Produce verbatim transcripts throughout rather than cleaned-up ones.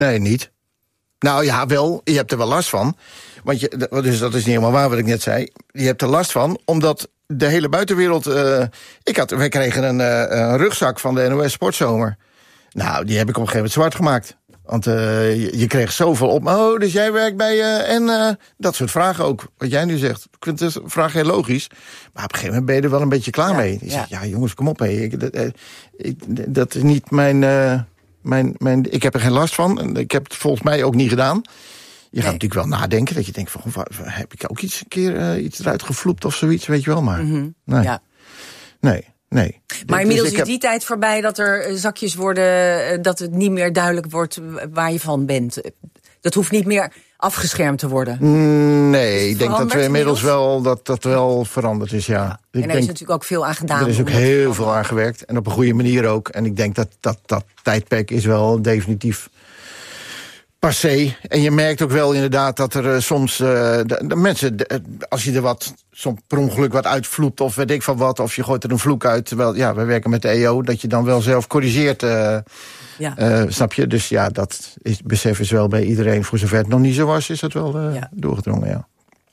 Nee, niet. Nou ja, wel, je hebt er wel last van. Want je, dus dat is niet helemaal waar wat ik net zei. Je hebt er last van, omdat de hele buitenwereld... Uh, ik had, wij kregen een, uh, een rugzak van de N O S Sportzomer. Nou, die heb ik op een gegeven moment zwart gemaakt. Want uh, je, je kreeg zoveel op. Oh, dus jij werkt bij... Uh, en uh, dat soort vragen ook, wat jij nu zegt. Ik vind de vraag heel logisch. Maar op een gegeven moment ben je er wel een beetje klaar ja, mee. Je ja. zegt, ja jongens, kom op. Hé. Ik, dat, uh, ik, dat is niet mijn, uh, mijn, mijn... Ik heb er geen last van. En ik heb het volgens mij ook niet gedaan. Je gaat nee. natuurlijk wel nadenken. Dat je denkt, van, heb ik ook iets, een keer uh, iets eruit gevloept of zoiets? Weet je wel, maar mm-hmm. nee. Ja. Nee. Nee. Maar inmiddels dus is heb... die tijd voorbij dat er zakjes worden... dat het niet meer duidelijk wordt waar je van bent. Dat hoeft niet meer afgeschermd te worden. Nee, ik denk dat we inmiddels wel, dat dat wel veranderd is, ja. ja. En er denk, is natuurlijk ook veel aan gedaan. Er is ook heel veel aan gewerkt. En op een goede manier ook. En ik denk dat dat, dat tijdperk is wel definitief... passé. En je merkt ook wel inderdaad dat er uh, soms... Uh, de, de mensen, de, als je er wat, soms per ongeluk wat uitvloept... of weet ik van wat, of je gooit er een vloek uit... terwijl, ja, we werken met de E O... dat je dan wel zelf corrigeert, uh, ja. uh, snap je? Dus ja, dat is, besef is wel bij iedereen... voor zover het nog niet zo was, is dat wel uh, ja. doorgedrongen, ja.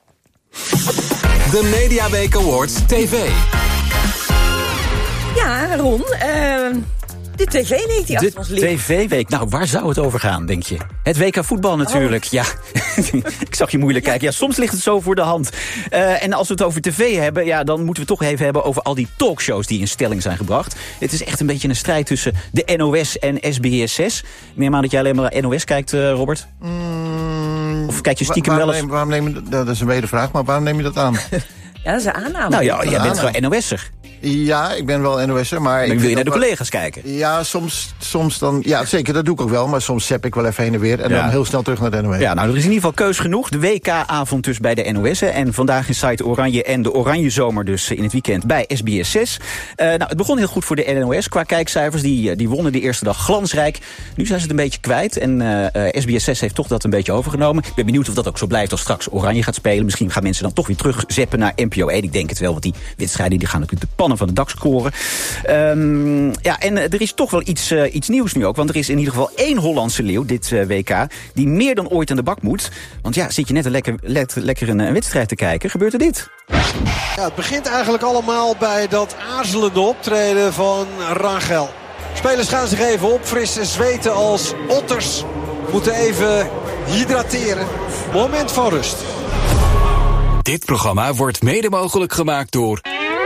De Mediaweek Awards T V. Ja, Ron... Uh... De tv-week die achter ons ligt. De tv-week. Nou, waar zou het over gaan, denk je? Het W K voetbal natuurlijk. Oh. Ja, ik zag je moeilijk ja. kijken. Ja, soms ligt het zo voor de hand. Uh, en als we het over tv hebben, ja, dan moeten we het toch even hebben over al die talkshows die in stelling zijn gebracht. Het is echt een beetje een strijd tussen de N O S en S B S zes. Ik neem aan dat jij alleen maar N O S kijkt, uh, Robert? Mm, of kijk je stiekem waar, wel eens? Neem, waarom neem je, dat is een wedervraag, maar waarom neem je dat aan? Ja, dat is een aanname. Nou ja, jij bent gewoon N O S'er. Ja, ik ben wel N O S'er, maar... Dan ik wil je naar de wel, collega's kijken. Ja, soms, soms dan... Ja, zeker, dat doe ik ook wel. Maar soms zap ik wel even heen en weer. En ja. dan heel snel terug naar de N O S. Ja, nou, er is in ieder geval keus genoeg. De W K-avond dus bij de N O S'en. En vandaag in Site Oranje en de Oranje Zomer dus in het weekend bij S B S zes. Uh, nou, het begon heel goed voor de N O S qua kijkcijfers. Die, die wonnen de eerste dag glansrijk. Nu zijn ze het een beetje kwijt. En uh, S B S zes heeft toch dat een beetje overgenomen. Ik ben benieuwd of dat ook zo blijft als straks Oranje gaat spelen. Misschien gaan mensen dan toch weer terug zeppen naar N P O één. Ik denk het wel, want die wedstrijden die gaan natuurlijk de pannen van de dak scoren. Um, ja, en er is toch wel iets, uh, iets nieuws nu ook. Want er is in ieder geval één Hollandse leeuw, dit uh, W K... die meer dan ooit aan de bak moet. Want ja, zit je net een lekker, let, lekker een, een wedstrijd te kijken, gebeurt er dit. Ja, het begint eigenlijk allemaal bij dat aarzelende optreden van Rangel. Spelers gaan zich even opfrissen, zweten als otters. Moeten even hydrateren. Moment van rust. Dit programma wordt mede mogelijk gemaakt door...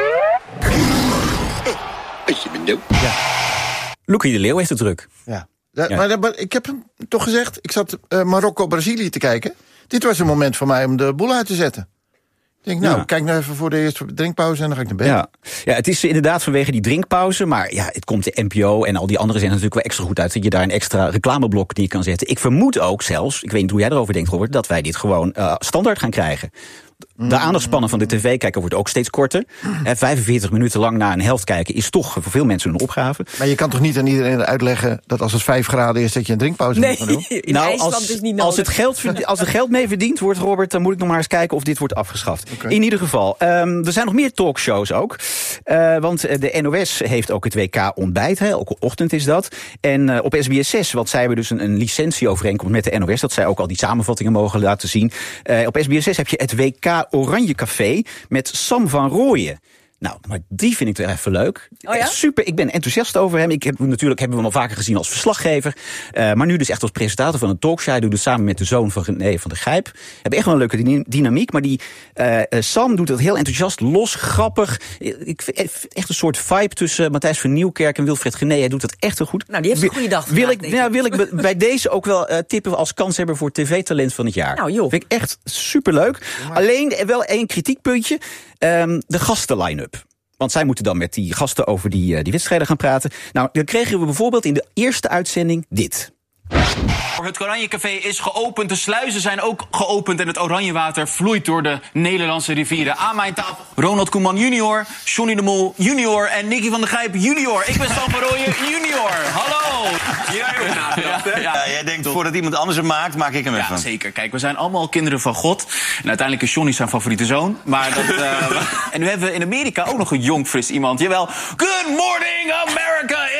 Ja. Loekie de Leeuw heeft het druk. Ja. Ja, ja. Maar, maar ik heb hem toch gezegd, ik zat uh, Marokko-Brazilië te kijken. Dit was een moment voor mij om de boel uit te zetten. Ik denk, nou, ja. kijk nou even voor de eerste drinkpauze en dan ga ik naar bed. Ja. ja, het is inderdaad vanwege die drinkpauze. Maar ja, het komt de N P O en al die andere zijn natuurlijk wel extra goed uit dat je daar een extra reclameblok die je kan zetten. Ik vermoed ook zelfs, ik weet niet hoe jij erover denkt, Robert, dat wij dit gewoon uh, standaard gaan krijgen. De aandachtspannen van de tv-kijker wordt ook steeds korter. He, vijfenveertig minuten lang naar een helft kijken is toch voor veel mensen een opgave. Maar je kan toch niet aan iedereen uitleggen dat als het vijf graden is dat je een drinkpauze nee, moet gaan doen? In nou, IJsland als, is niet nodig. Als, het geld, als er geld mee verdiend wordt, Robert, dan moet ik nog maar eens kijken of dit wordt afgeschaft. Okay. In ieder geval, um, er zijn nog meer talkshows ook. Uh, want de N O S heeft ook het W K ontbijt, he, elke ochtend is dat. En uh, op S B S zes, want zij hebben dus een, een licentieovereenkomst met de N O S, dat zij ook al die samenvattingen mogen laten zien. Uh, op S B S zes heb je het W K Oranje Café met Sam van Rooyen. Nou, maar die vind ik weer even leuk. Oh ja? Super, ik ben enthousiast over hem. Ik heb, natuurlijk hebben we hem al vaker gezien als verslaggever. Uh, maar nu dus echt als presentator van een talkshow. Hij doet het samen met de zoon van René van der Gijp. Hebben echt wel een leuke dynamiek. Maar die uh, Sam doet het heel enthousiast, los, grappig. Ik vind echt een soort vibe tussen Matthijs van Nieuwkerk en Wilfred Gené. Hij doet dat echt heel goed. Nou, die heeft een goede dag Wil vandaag, ik, ja, wil ik bij deze ook wel uh, tippen als kanshebber voor tv-talent van het jaar. Nou joh. Vind ik echt superleuk. Ja. Alleen wel één kritiekpuntje. Um, de gasten-line-up. Want zij moeten dan met die gasten over die, uh, die wedstrijden gaan praten. Nou, dan kregen we bijvoorbeeld in de eerste uitzending dit. Het Oranje Café is geopend, de sluizen zijn ook geopend en het oranjewater vloeit door de Nederlandse rivieren. Aan mijn tafel Ronald Koeman junior, Johnny de Mol junior en Nicky van der Gijp junior. Ik ben Sam van Rooyen junior. Hallo! Jij ook nagedacht, hè? Ja, jij denkt, voordat iemand anders hem maakt, maak ik hem even. Ja, zeker. Kijk, we zijn allemaal kinderen van God. En uiteindelijk is Johnny zijn favoriete zoon. Maar dat, uh, en nu hebben we in Amerika ook nog een jong, fris iemand. Jawel. Good morning, America!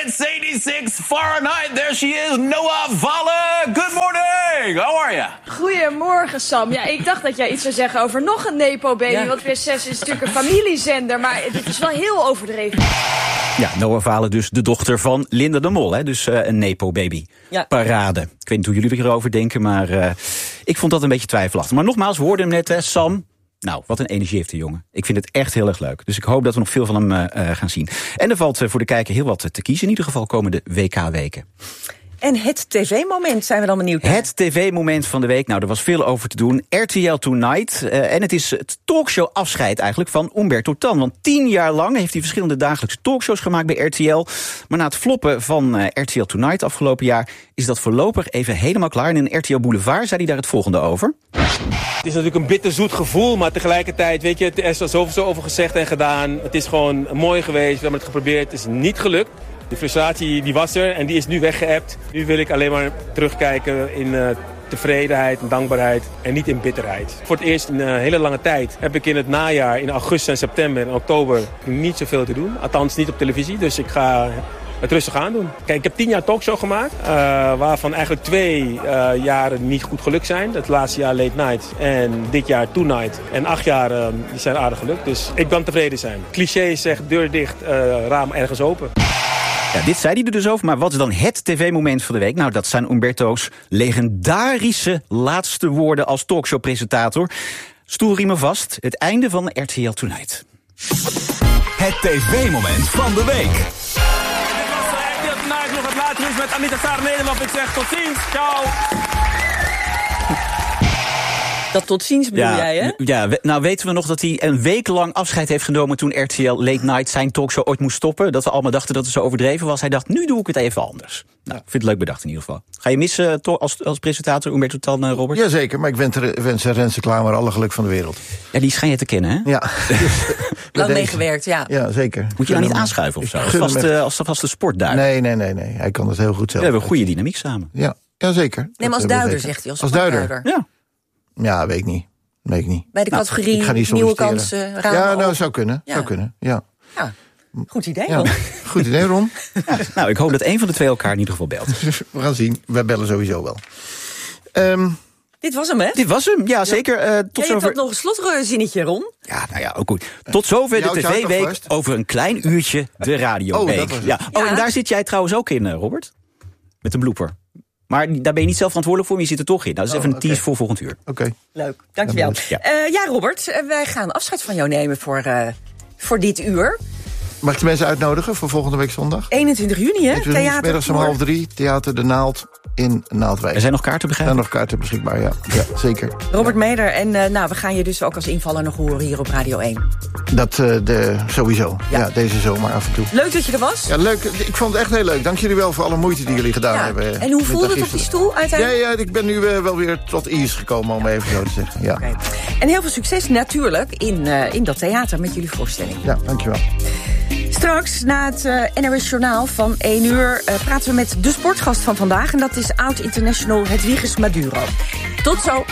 It's eighty-six Fahrenheit. There she is, Noah Valle. Good morning. How are you? Goedemorgen, Sam. Ja, ik dacht dat jij iets zou zeggen over nog een Nepo-baby. Ja. Want W zes is natuurlijk een familiezender, maar dit is wel heel overdreven. Ja, Noah Valle dus de dochter van Linda de Mol. Hè? Dus uh, een Nepo-baby. Ja. Parade. Ik weet niet hoe jullie erover denken, maar uh, ik vond dat een beetje twijfelachtig. Maar nogmaals, we hoorden hem net, hè, Sam. Nou, wat een energie heeft die jongen. Ik vind het echt heel erg leuk. Dus ik hoop dat we nog veel van hem uh, gaan zien. En er valt uh, voor de kijker heel wat te kiezen. In ieder geval komende W K-weken. En het tv-moment zijn we dan benieuwd naar. Het tv-moment van de week. Nou, er was veel over te doen. R T L Tonight. Uh, en het is het talkshow-afscheid eigenlijk van Umberto Tan. Want tien jaar lang heeft hij verschillende dagelijkse talkshows gemaakt bij R T L. Maar na het floppen van uh, R T L Tonight afgelopen jaar is dat voorlopig even helemaal klaar. En in R T L Boulevard zei hij daar het volgende over. Het is natuurlijk een bitterzoet gevoel, maar tegelijkertijd, weet je, er is al zoveel over gezegd en gedaan. Het is gewoon mooi geweest, we hebben het geprobeerd, het is niet gelukt. De frustratie die was er en die is nu weggeëpt. Nu wil ik alleen maar terugkijken in uh, tevredenheid en dankbaarheid en niet in bitterheid. Voor het eerst in een hele lange tijd heb ik in het najaar, in augustus en september en oktober, niet zoveel te doen. Althans niet op televisie, dus ik ga het rustig aan doen. Kijk, ik heb tien jaar talkshow gemaakt, uh, waarvan eigenlijk twee uh, jaren niet goed gelukt zijn. Het laatste jaar Late Night en dit jaar Tonight. En acht jaar uh, die zijn aardig gelukt, dus ik kan tevreden zijn. Cliché zegt deur dicht, uh, raam ergens open. Ja, dit zei hij er dus over, maar wat is dan het tv-moment van de week? Nou, dat zijn Umberto's legendarische laatste woorden als talkshowpresentator. Stoel riemen vast, het einde van R T L Tonight. Het tv-moment van de week. Dit was R T L Tonight, nog het laatste nieuws met Anita Saar Nederland. Ik zeg tot ziens, ciao. Dat tot ziens bedoel ja, jij, hè? Ja, nou weten we nog dat hij een week lang afscheid heeft genomen toen R T L Late Night zijn talkshow ooit moest stoppen. Dat we allemaal dachten dat het zo overdreven was. Hij dacht, nu doe ik het even anders. Nou, ik vind het leuk bedacht in ieder geval. Ga je missen als, als presentator Umberto Tan, Robert? Jazeker, maar ik wens, wens Renze Klamer alle geluk van de wereld. Ja, die schijn je te kennen, hè? Ja. Lang meegewerkt, ja. Ja, zeker. Moet je nou niet aanschuiven of zo? Als vast, uh, als de vaste sportduider. Nee, nee, nee, nee. Hij kan het heel goed zelf. We hebben een goede dynamiek samen. Ja, ja zeker. Nee, maar als duider, zegt hij. Als, als duider? Ja. Ja, weet ik niet. Weet ik niet. Bij de categorie nou, nieuwe kansen, ramen Ja, nou, op. zou kunnen. Ja. Zou kunnen, ja. Ja. Goed idee, ja. Ron. Goed idee, Ron. Ja. Nou, ik hoop dat een van de twee elkaar in ieder geval belt. We gaan zien. We bellen sowieso wel. Um, Dit was hem, hè? Dit was hem, ja, zeker. Uh, tot ja, je zover... had nog een slotzinnetje, Ron. Ja, nou ja, ook goed. Tot zover de tv-week. Over een klein uurtje de radioweek. Oh, ja. oh, en daar zit jij trouwens ook in, Robert. Met een blooper. Maar daar ben je niet zelf verantwoordelijk voor, maar je zit er toch in. Nou, dat is even oh, okay. een tease voor volgend uur. Oké. Okay. Leuk, dankjewel. Ja, uh, ja Robert, uh, wij gaan afscheid van jou nemen voor, uh, voor dit uur. Mag ik de mensen uitnodigen voor volgende week zondag? eenentwintig juni, hè? Theater. Middags om half drie, Theater De Naald in Naaldwijk. Er zijn nog kaarten beschikbaar? Er zijn nog kaarten beschikbaar, ja. Ja, zeker. Robert ja. Meder, en uh, nou, we gaan je dus ook als invaller nog horen hier op Radio één. Dat uh, de, sowieso. Ja. ja, deze zomer af en toe. Leuk dat je er was. Ja, leuk. Ik vond het echt heel leuk. Dank jullie wel voor alle moeite die jullie gedaan ja. hebben. En hoe voelde het op die stoel uiteindelijk? Ja, ja, ik ben nu uh, wel weer tot ease gekomen, om even zo te zeggen. Ja. Okay. En heel veel succes natuurlijk in, uh, in dat theater met jullie voorstelling. Ja, dankjewel. Straks, na het uh, N O S-journaal van één uur... Uh, praten we met de sportgast van vandaag. En dat is oud-international Hedwiges Maduro. Tot zo.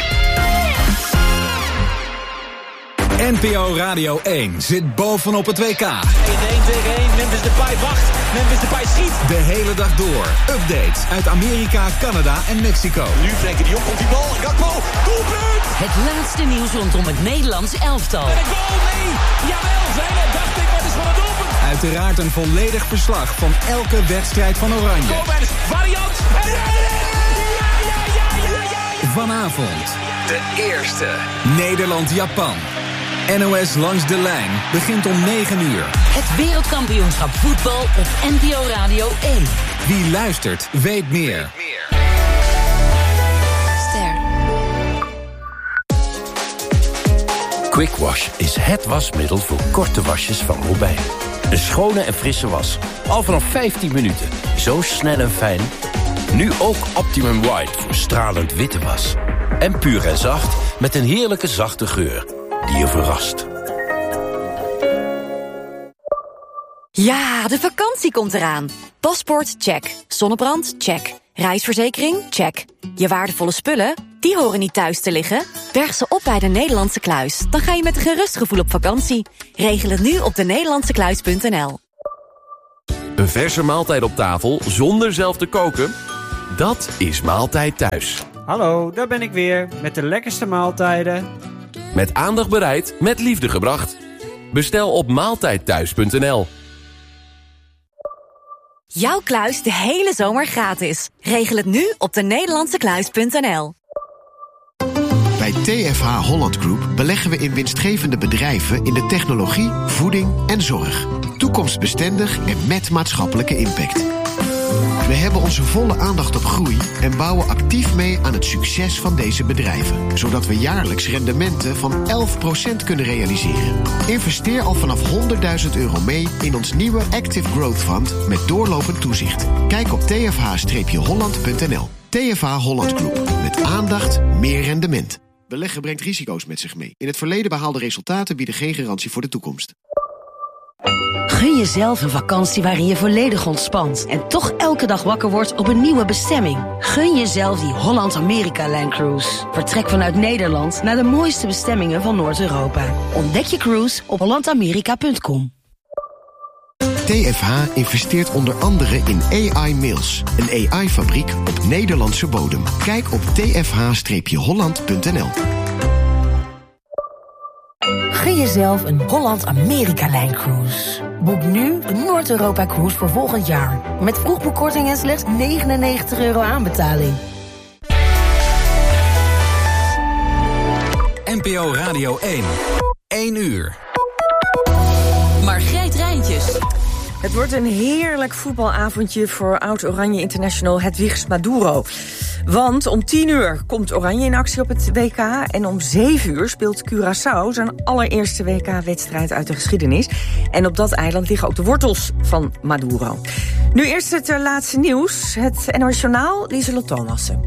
N P O Radio één zit bovenop het W K. één tegen één, Memphis Depay wacht. Memphis Depay schiet. De hele dag door. Updates uit Amerika, Canada en Mexico. Nu Frenkie de Jong komt die bal. Gakpo, doelpunt! Het laatste nieuws rondom het Nederlands elftal. En een goal, nee. Jawel, zijn het, dacht ik, maar het is van het doelpunt. Uiteraard een volledig verslag van elke wedstrijd van Oranje. Koolmeijers, variant. En ja, ja, ja, ja, ja, ja. Vanavond. De eerste. Nederland-Japan. N O S Langs de Lijn begint om negen uur. Het wereldkampioenschap voetbal op N P O Radio één. Wie luistert, weet meer. Ster. Quick Wash is het wasmiddel voor korte wasjes van Robijn. Een schone en frisse was. Al vanaf vijftien minuten. Zo snel en fijn. Nu ook Optimum White voor stralend witte was. En puur en zacht met een heerlijke zachte geur die je verrast. Ja, de vakantie komt eraan. Paspoort, check. Zonnebrand, check. Reisverzekering, check. Je waardevolle spullen, die horen niet thuis te liggen. Berg ze op bij de Nederlandse Kluis. Dan ga je met een gerust gevoel op vakantie. Regel het nu op de nederlandse kluis punt n l. Een verse maaltijd op tafel zonder zelf te koken? Dat is Maaltijd Thuis. Hallo, daar ben ik weer met de lekkerste maaltijden. Met aandacht bereid, met liefde gebracht. Bestel op maaltijdthuis punt n l. Jouw kluis de hele zomer gratis. Regel het nu op de nederlandse kluis punt n l. Bij T F H Holland Group beleggen we in winstgevende bedrijven in de technologie, voeding en zorg. Toekomstbestendig en met maatschappelijke impact. We hebben onze volle aandacht op groei en bouwen actief mee aan het succes van deze bedrijven. Zodat we jaarlijks rendementen van elf procent kunnen realiseren. Investeer al vanaf honderdduizend euro mee in ons nieuwe Active Growth Fund met doorlopend toezicht. Kijk op t f h holland punt n l. T F H Holland Group. Met aandacht, meer rendement. Beleggen brengt risico's met zich mee. In het verleden behaalde resultaten bieden geen garantie voor de toekomst. Gun jezelf een vakantie waarin je volledig ontspant en toch elke dag wakker wordt op een nieuwe bestemming. Gun jezelf die Holland-Amerika-lijn cruise. Vertrek vanuit Nederland naar de mooiste bestemmingen van Noord-Europa. Ontdek je cruise op holland amerika punt com. T F H investeert onder andere in A I Mills, een A I-fabriek op Nederlandse bodem. Kijk op t f h holland punt n l. Gun jezelf een Holland-Amerika-lijn-cruise. Boek nu een Noord-Europa-cruise voor volgend jaar. Met vroegboekkorting en slechts negenennegentig euro aanbetaling. N P O Radio één. één uur. Margreet Rijntjes. Het wordt een heerlijk voetbalavondje voor oud-Oranje International Hedwiges Maduro. Want om tien uur komt Oranje in actie op het W K... en om zeven uur speelt Curaçao zijn allereerste W K-wedstrijd uit de geschiedenis. En op dat eiland liggen ook de wortels van Maduro. Nu eerst het uh, laatste nieuws. Het N O S Journaal, Lieselot Thomassen.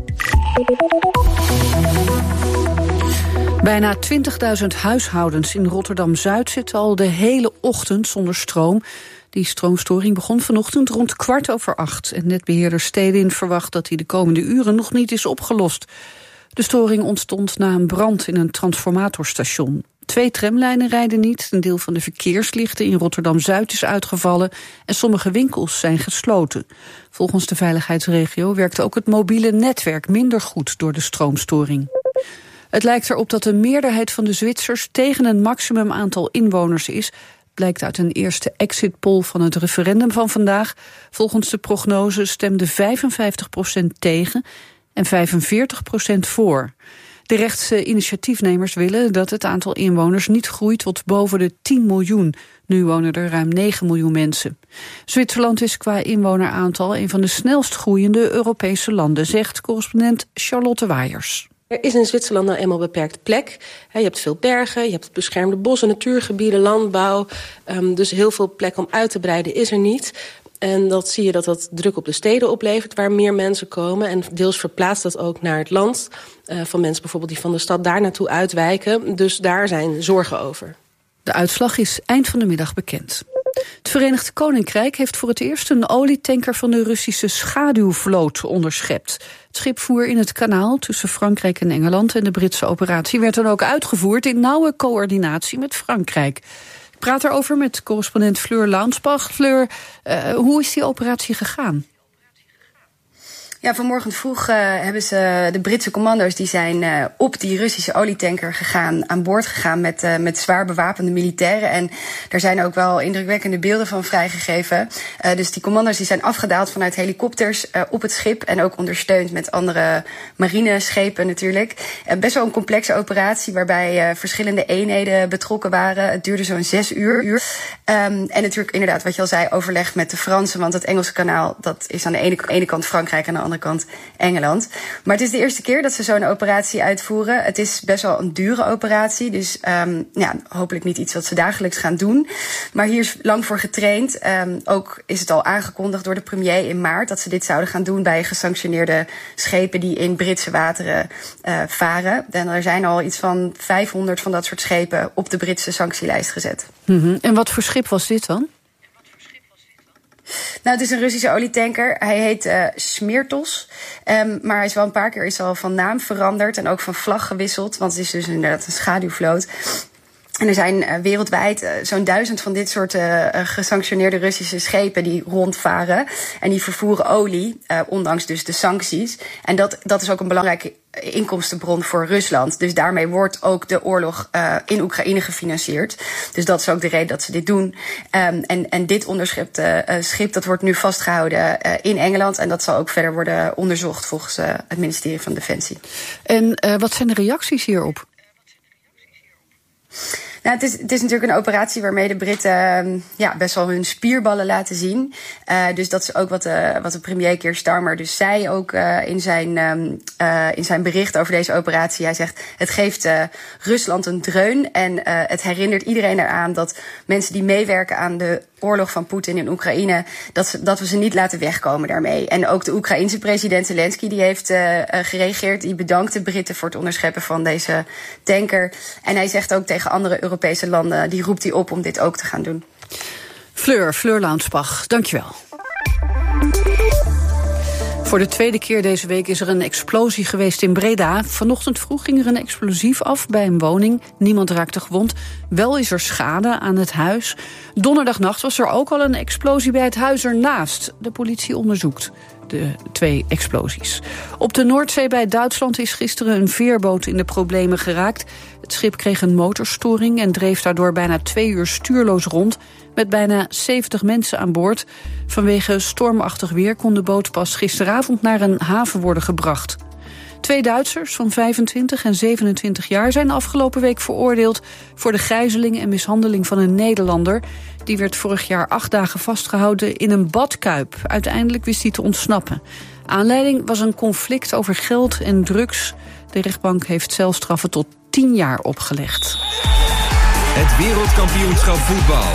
Bijna twintigduizend huishoudens in Rotterdam-Zuid zitten al de hele ochtend zonder stroom. Die stroomstoring begon vanochtend rond kwart over acht. En netbeheerder Stedin verwacht dat die de komende uren nog niet is opgelost. De storing ontstond na een brand in een transformatorstation. Twee tramlijnen rijden niet, een deel van de verkeerslichten in Rotterdam-Zuid is uitgevallen en sommige winkels zijn gesloten. Volgens de veiligheidsregio werkte ook het mobiele netwerk minder goed door de stroomstoring. Het lijkt erop dat de meerderheid van de Zwitsers tegen een maximum aantal inwoners is, blijkt uit een eerste exit poll van het referendum van vandaag. Volgens de prognose stemde vijfenvijftig procent tegen en vijfenveertig procent voor. De rechtse initiatiefnemers willen dat het aantal inwoners niet groeit tot boven de tien miljoen. Nu wonen er ruim negen miljoen mensen. Zwitserland is qua inwoneraantal een van de snelst groeiende Europese landen, zegt correspondent Charlotte Waaiers. Er is in Zwitserland nou eenmaal beperkt plek. Je hebt veel bergen, je hebt beschermde bossen, natuurgebieden, landbouw. Um, dus heel veel plek om uit te breiden is er niet. En dat zie je dat dat druk op de steden oplevert, waar meer mensen komen. En deels verplaatst dat ook naar het land. Uh, van mensen bijvoorbeeld die van de stad daar naartoe uitwijken. Dus daar zijn zorgen over. De uitslag is eind van de middag bekend. Het Verenigd Koninkrijk heeft voor het eerst een olietanker van de Russische schaduwvloot onderschept. Het schip voer in het kanaal tussen Frankrijk en Engeland en de Britse operatie werd dan ook uitgevoerd in nauwe coördinatie met Frankrijk. Ik praat erover met correspondent Fleur Launsbach. Fleur, uh, hoe is die operatie gegaan? Ja, vanmorgen vroeg uh, hebben ze de Britse commando's die zijn uh, op die Russische olietanker gegaan, aan boord gegaan met, uh, met zwaar bewapende militairen. En daar zijn ook wel indrukwekkende beelden van vrijgegeven. Uh, dus die commando's die zijn afgedaald vanuit helikopters uh, op het schip en ook ondersteund met andere marineschepen natuurlijk. Uh, best wel een complexe operatie waarbij uh, verschillende eenheden betrokken waren. Het duurde zo'n zes uur. Um, en natuurlijk inderdaad wat je al zei, overleg met de Fransen, want het Engelse kanaal dat is aan de ene, ene kant Frankrijk en aan de andere kant Engeland. Maar het is de eerste keer dat ze zo'n operatie uitvoeren. Het is best wel een dure operatie, dus um, ja, hopelijk niet iets wat ze dagelijks gaan doen. Maar hier is lang voor getraind. Um, ook is het al aangekondigd door de premier in maart dat ze dit zouden gaan doen bij gesanctioneerde schepen die in Britse wateren uh, varen. En er zijn al iets van vijfhonderd van dat soort schepen op de Britse sanctielijst gezet. Mm-hmm. En wat voor schip was dit dan? Nou, het is een Russische olietanker. Hij heet uh, Smirtos. Um, maar hij is wel een paar keer is al van naam veranderd en ook van vlag gewisseld. Want het is dus inderdaad een schaduwvloot. En er zijn uh, wereldwijd uh, zo'n duizend van dit soort uh, gesanctioneerde Russische schepen die rondvaren. En die vervoeren olie, uh, ondanks dus de sancties. En dat, dat is ook een belangrijke inkomstenbron voor Rusland. Dus daarmee wordt ook de oorlog uh, in Oekraïne gefinancierd. Dus dat is ook de reden dat ze dit doen. Um, en, en dit onderschepte uh, schip, dat wordt nu vastgehouden uh, in Engeland. En dat zal ook verder worden onderzocht volgens uh, het ministerie van Defensie. En uh, wat zijn de reacties hierop? Nou, het, is, het is natuurlijk een operatie waarmee de Britten uh, ja, best wel hun spierballen laten zien. Uh, dus dat is ook wat de, wat de premier Keir Starmer dus zei ook uh, in, zijn, um, uh, in zijn bericht over deze operatie. Hij zegt, het geeft uh, Rusland een dreun en uh, het herinnert iedereen eraan dat mensen die meewerken aan de oorlog van Poetin in Oekraïne, dat, ze, dat we ze niet laten wegkomen daarmee. En ook de Oekraïense president Zelensky die heeft uh, uh, gereageerd. Die bedankt de Britten voor het onderscheppen van deze tanker. En hij zegt ook tegen andere Europese landen, die roept hij op om dit ook te gaan doen. Fleur, Fleur Launsbach, dankjewel. Voor de tweede keer deze week is er een explosie geweest in Breda. Vanochtend vroeg ging er een explosief af bij een woning. Niemand raakte gewond. Wel is er schade aan het huis. Donderdagnacht was er ook al een explosie bij het huis ernaast. De politie onderzoekt de twee explosies. Op de Noordzee bij Duitsland is gisteren een veerboot in de problemen geraakt. Het schip kreeg een motorstoring en dreef daardoor bijna twee uur stuurloos rond, met bijna zeventig mensen aan boord. Vanwege stormachtig weer kon de boot pas gisteravond naar een haven worden gebracht. Twee Duitsers van vijfentwintig en zevenentwintig jaar zijn afgelopen week veroordeeld voor de gijzeling en mishandeling van een Nederlander. Die werd vorig jaar acht dagen vastgehouden in een badkuip. Uiteindelijk wist hij te ontsnappen. Aanleiding was een conflict over geld en drugs. De rechtbank heeft celstraffen tot tien jaar opgelegd. Het wereldkampioenschap voetbal.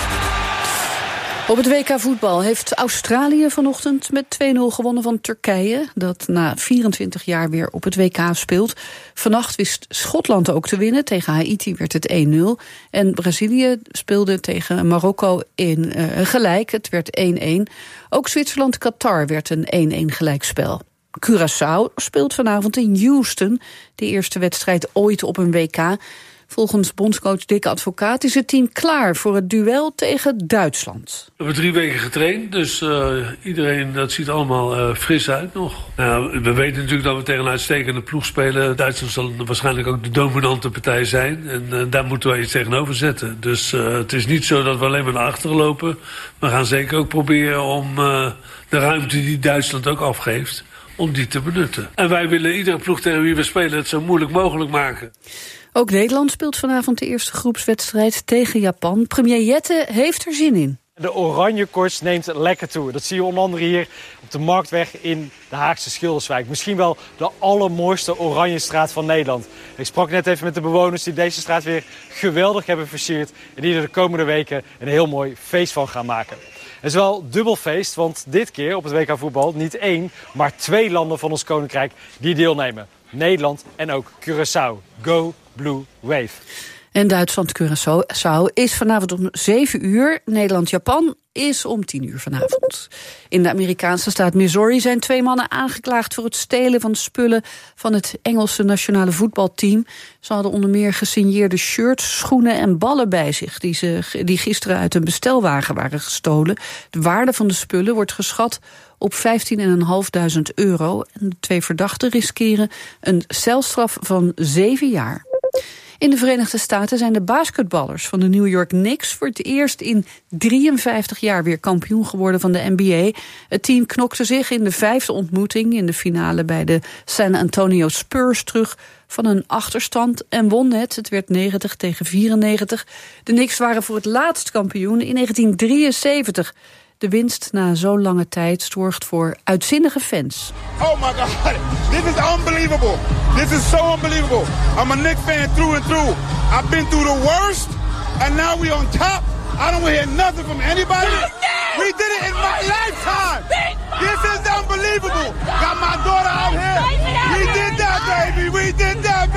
Op het W K voetbal heeft Australië vanochtend met twee nul gewonnen van Turkije, dat na vierentwintig jaar weer op het W K speelt. Vannacht wist Schotland ook te winnen. Tegen Haiti werd het één nul. En Brazilië speelde tegen Marokko in uh, gelijk. Het werd één één. Ook Zwitserland-Qatar werd een één één gelijkspel. Curaçao speelt vanavond in Houston, de eerste wedstrijd ooit op een W K. Volgens bondscoach Dick Advocaat is het team klaar voor het duel tegen Duitsland. We hebben drie weken getraind, dus uh, iedereen, dat ziet allemaal uh, fris uit nog. Nou, we weten natuurlijk dat we tegen een uitstekende ploeg spelen. Duitsland zal waarschijnlijk ook de dominante partij zijn. En uh, daar moeten we iets tegenover zetten. Dus uh, het is niet zo dat we alleen maar naar achteren lopen. We gaan zeker ook proberen om uh, de ruimte die Duitsland ook afgeeft, om die te benutten. En wij willen iedere ploeg tegen wie we spelen het zo moeilijk mogelijk maken. Ook Nederland speelt vanavond de eerste groepswedstrijd tegen Japan. Premier Jette heeft er zin in. De oranje koorts neemt lekker toe. Dat zie je onder andere hier op de Marktweg in de Haagse Schilderswijk. Misschien wel de allermooiste oranje straat van Nederland. Ik sprak net even met de bewoners die deze straat weer geweldig hebben versierd en die er de komende weken een heel mooi feest van gaan maken. Het is wel dubbel feest, want dit keer op het W K voetbal niet één, maar twee landen van ons koninkrijk die deelnemen. Nederland en ook Curaçao. Go Blue Wave. En Duitsland-Curaçao is vanavond om zeven uur. Nederland-Japan is om tien uur vanavond. In de Amerikaanse staat Missouri zijn twee mannen aangeklaagd voor het stelen van spullen van het Engelse nationale voetbalteam. Ze hadden onder meer gesigneerde shirts, schoenen en ballen bij zich, die, ze, die gisteren uit een bestelwagen waren gestolen. De waarde van de spullen wordt geschat op vijftienduizend vijfhonderd euro. En de twee verdachten riskeren een celstraf van zeven jaar. In de Verenigde Staten zijn de basketballers van de New York Knicks voor het eerst in drieënvijftig jaar weer kampioen geworden van de N B A. Het team knokte zich in de vijfde ontmoeting in de finale bij de San Antonio Spurs terug van een achterstand en won het. Het werd negentig tegen vierennegentig. De Knicks waren voor het laatst kampioen in negentien drieënzeventig. De winst na zo'n lange tijd zorgt voor uitzinnige fans. Oh my God, this is unbelievable. This is so unbelievable. I'm a Knicks fan through and through. I've been through the worst, and now we on top. I don't hear nothing from anybody. We did it in my lifetime. This is unbelievable. Got my daughter out here. We did that, baby. We did that,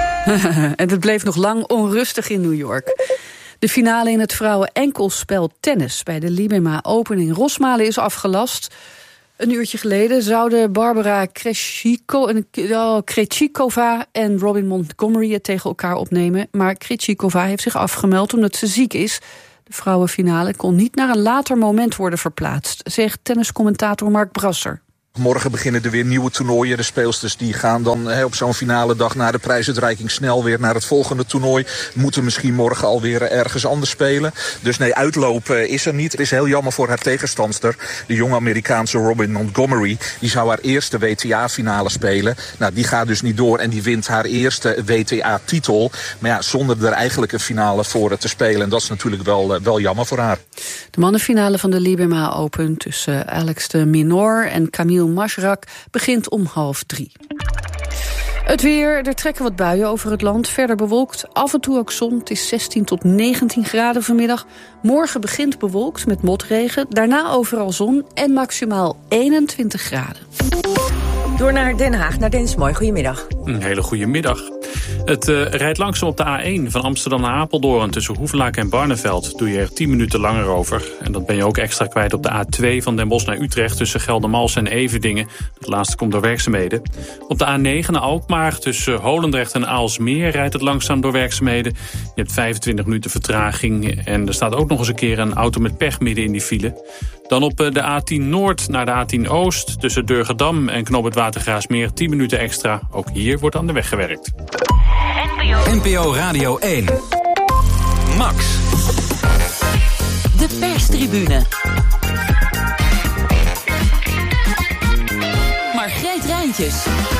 baby. En het bleef nog lang onrustig in New York. De finale in het vrouwen-enkelspel tennis bij de Libema Open in Rosmalen is afgelast. Een uurtje geleden zouden Barbara Krejciko en, oh, Krejcikova en Robin Montgomery het tegen elkaar opnemen. Maar Krejcikova heeft zich afgemeld omdat ze ziek is. De vrouwenfinale kon niet naar een later moment worden verplaatst, zegt tenniscommentator Mark Brasser. Morgen beginnen er weer nieuwe toernooien. De speelsters die gaan dan he, op zo'n finale dag na de prijsuitreiking snel weer naar het volgende toernooi. Moeten misschien morgen alweer ergens anders spelen. Dus nee, uitloop uh, is er niet. Het is heel jammer voor haar tegenstandster, de jonge Amerikaanse Robin Montgomery. Die zou haar eerste W T A-finale spelen. Nou, die gaat dus niet door en die wint haar eerste W T A-titel. Maar ja, zonder er eigenlijk een finale voor te spelen. En dat is natuurlijk wel, uh, wel jammer voor haar. De mannenfinale van de Libema Open tussen Alex de Minaur en Camille Masrak begint om half drie. Het weer, er trekken wat buien over het land. Verder bewolkt, af en toe ook zon. Het is zestien tot negentien graden vanmiddag. Morgen begint bewolkt met motregen. Daarna overal zon en maximaal eenentwintig graden. Door naar Den Haag, naar Dennis Mooi. Goedemiddag. Een hele goede middag. Het uh, rijdt langzaam op de A één van Amsterdam naar Apeldoorn. Tussen Hoevelaak en Barneveld doe je er tien minuten langer over. En dat ben je ook extra kwijt op de A twee van Den Bosch naar Utrecht. Tussen Geldermalsen en Everdingen. Het laatste komt door werkzaamheden. Op de A negen naar Alkmaar tussen Holendrecht en Aalsmeer rijdt het langzaam door werkzaamheden. Je hebt vijfentwintig minuten vertraging. En er staat ook nog eens een keer een auto met pech midden in die file. Dan op de A tien Noord naar de A tien Oost. Tussen Durgedam en Knoop het Watergraafsmeer tien minuten extra. Ook hier wordt aan de weg gewerkt. N P O Radio één. Max. De perstribune. Margreet Rijntjes.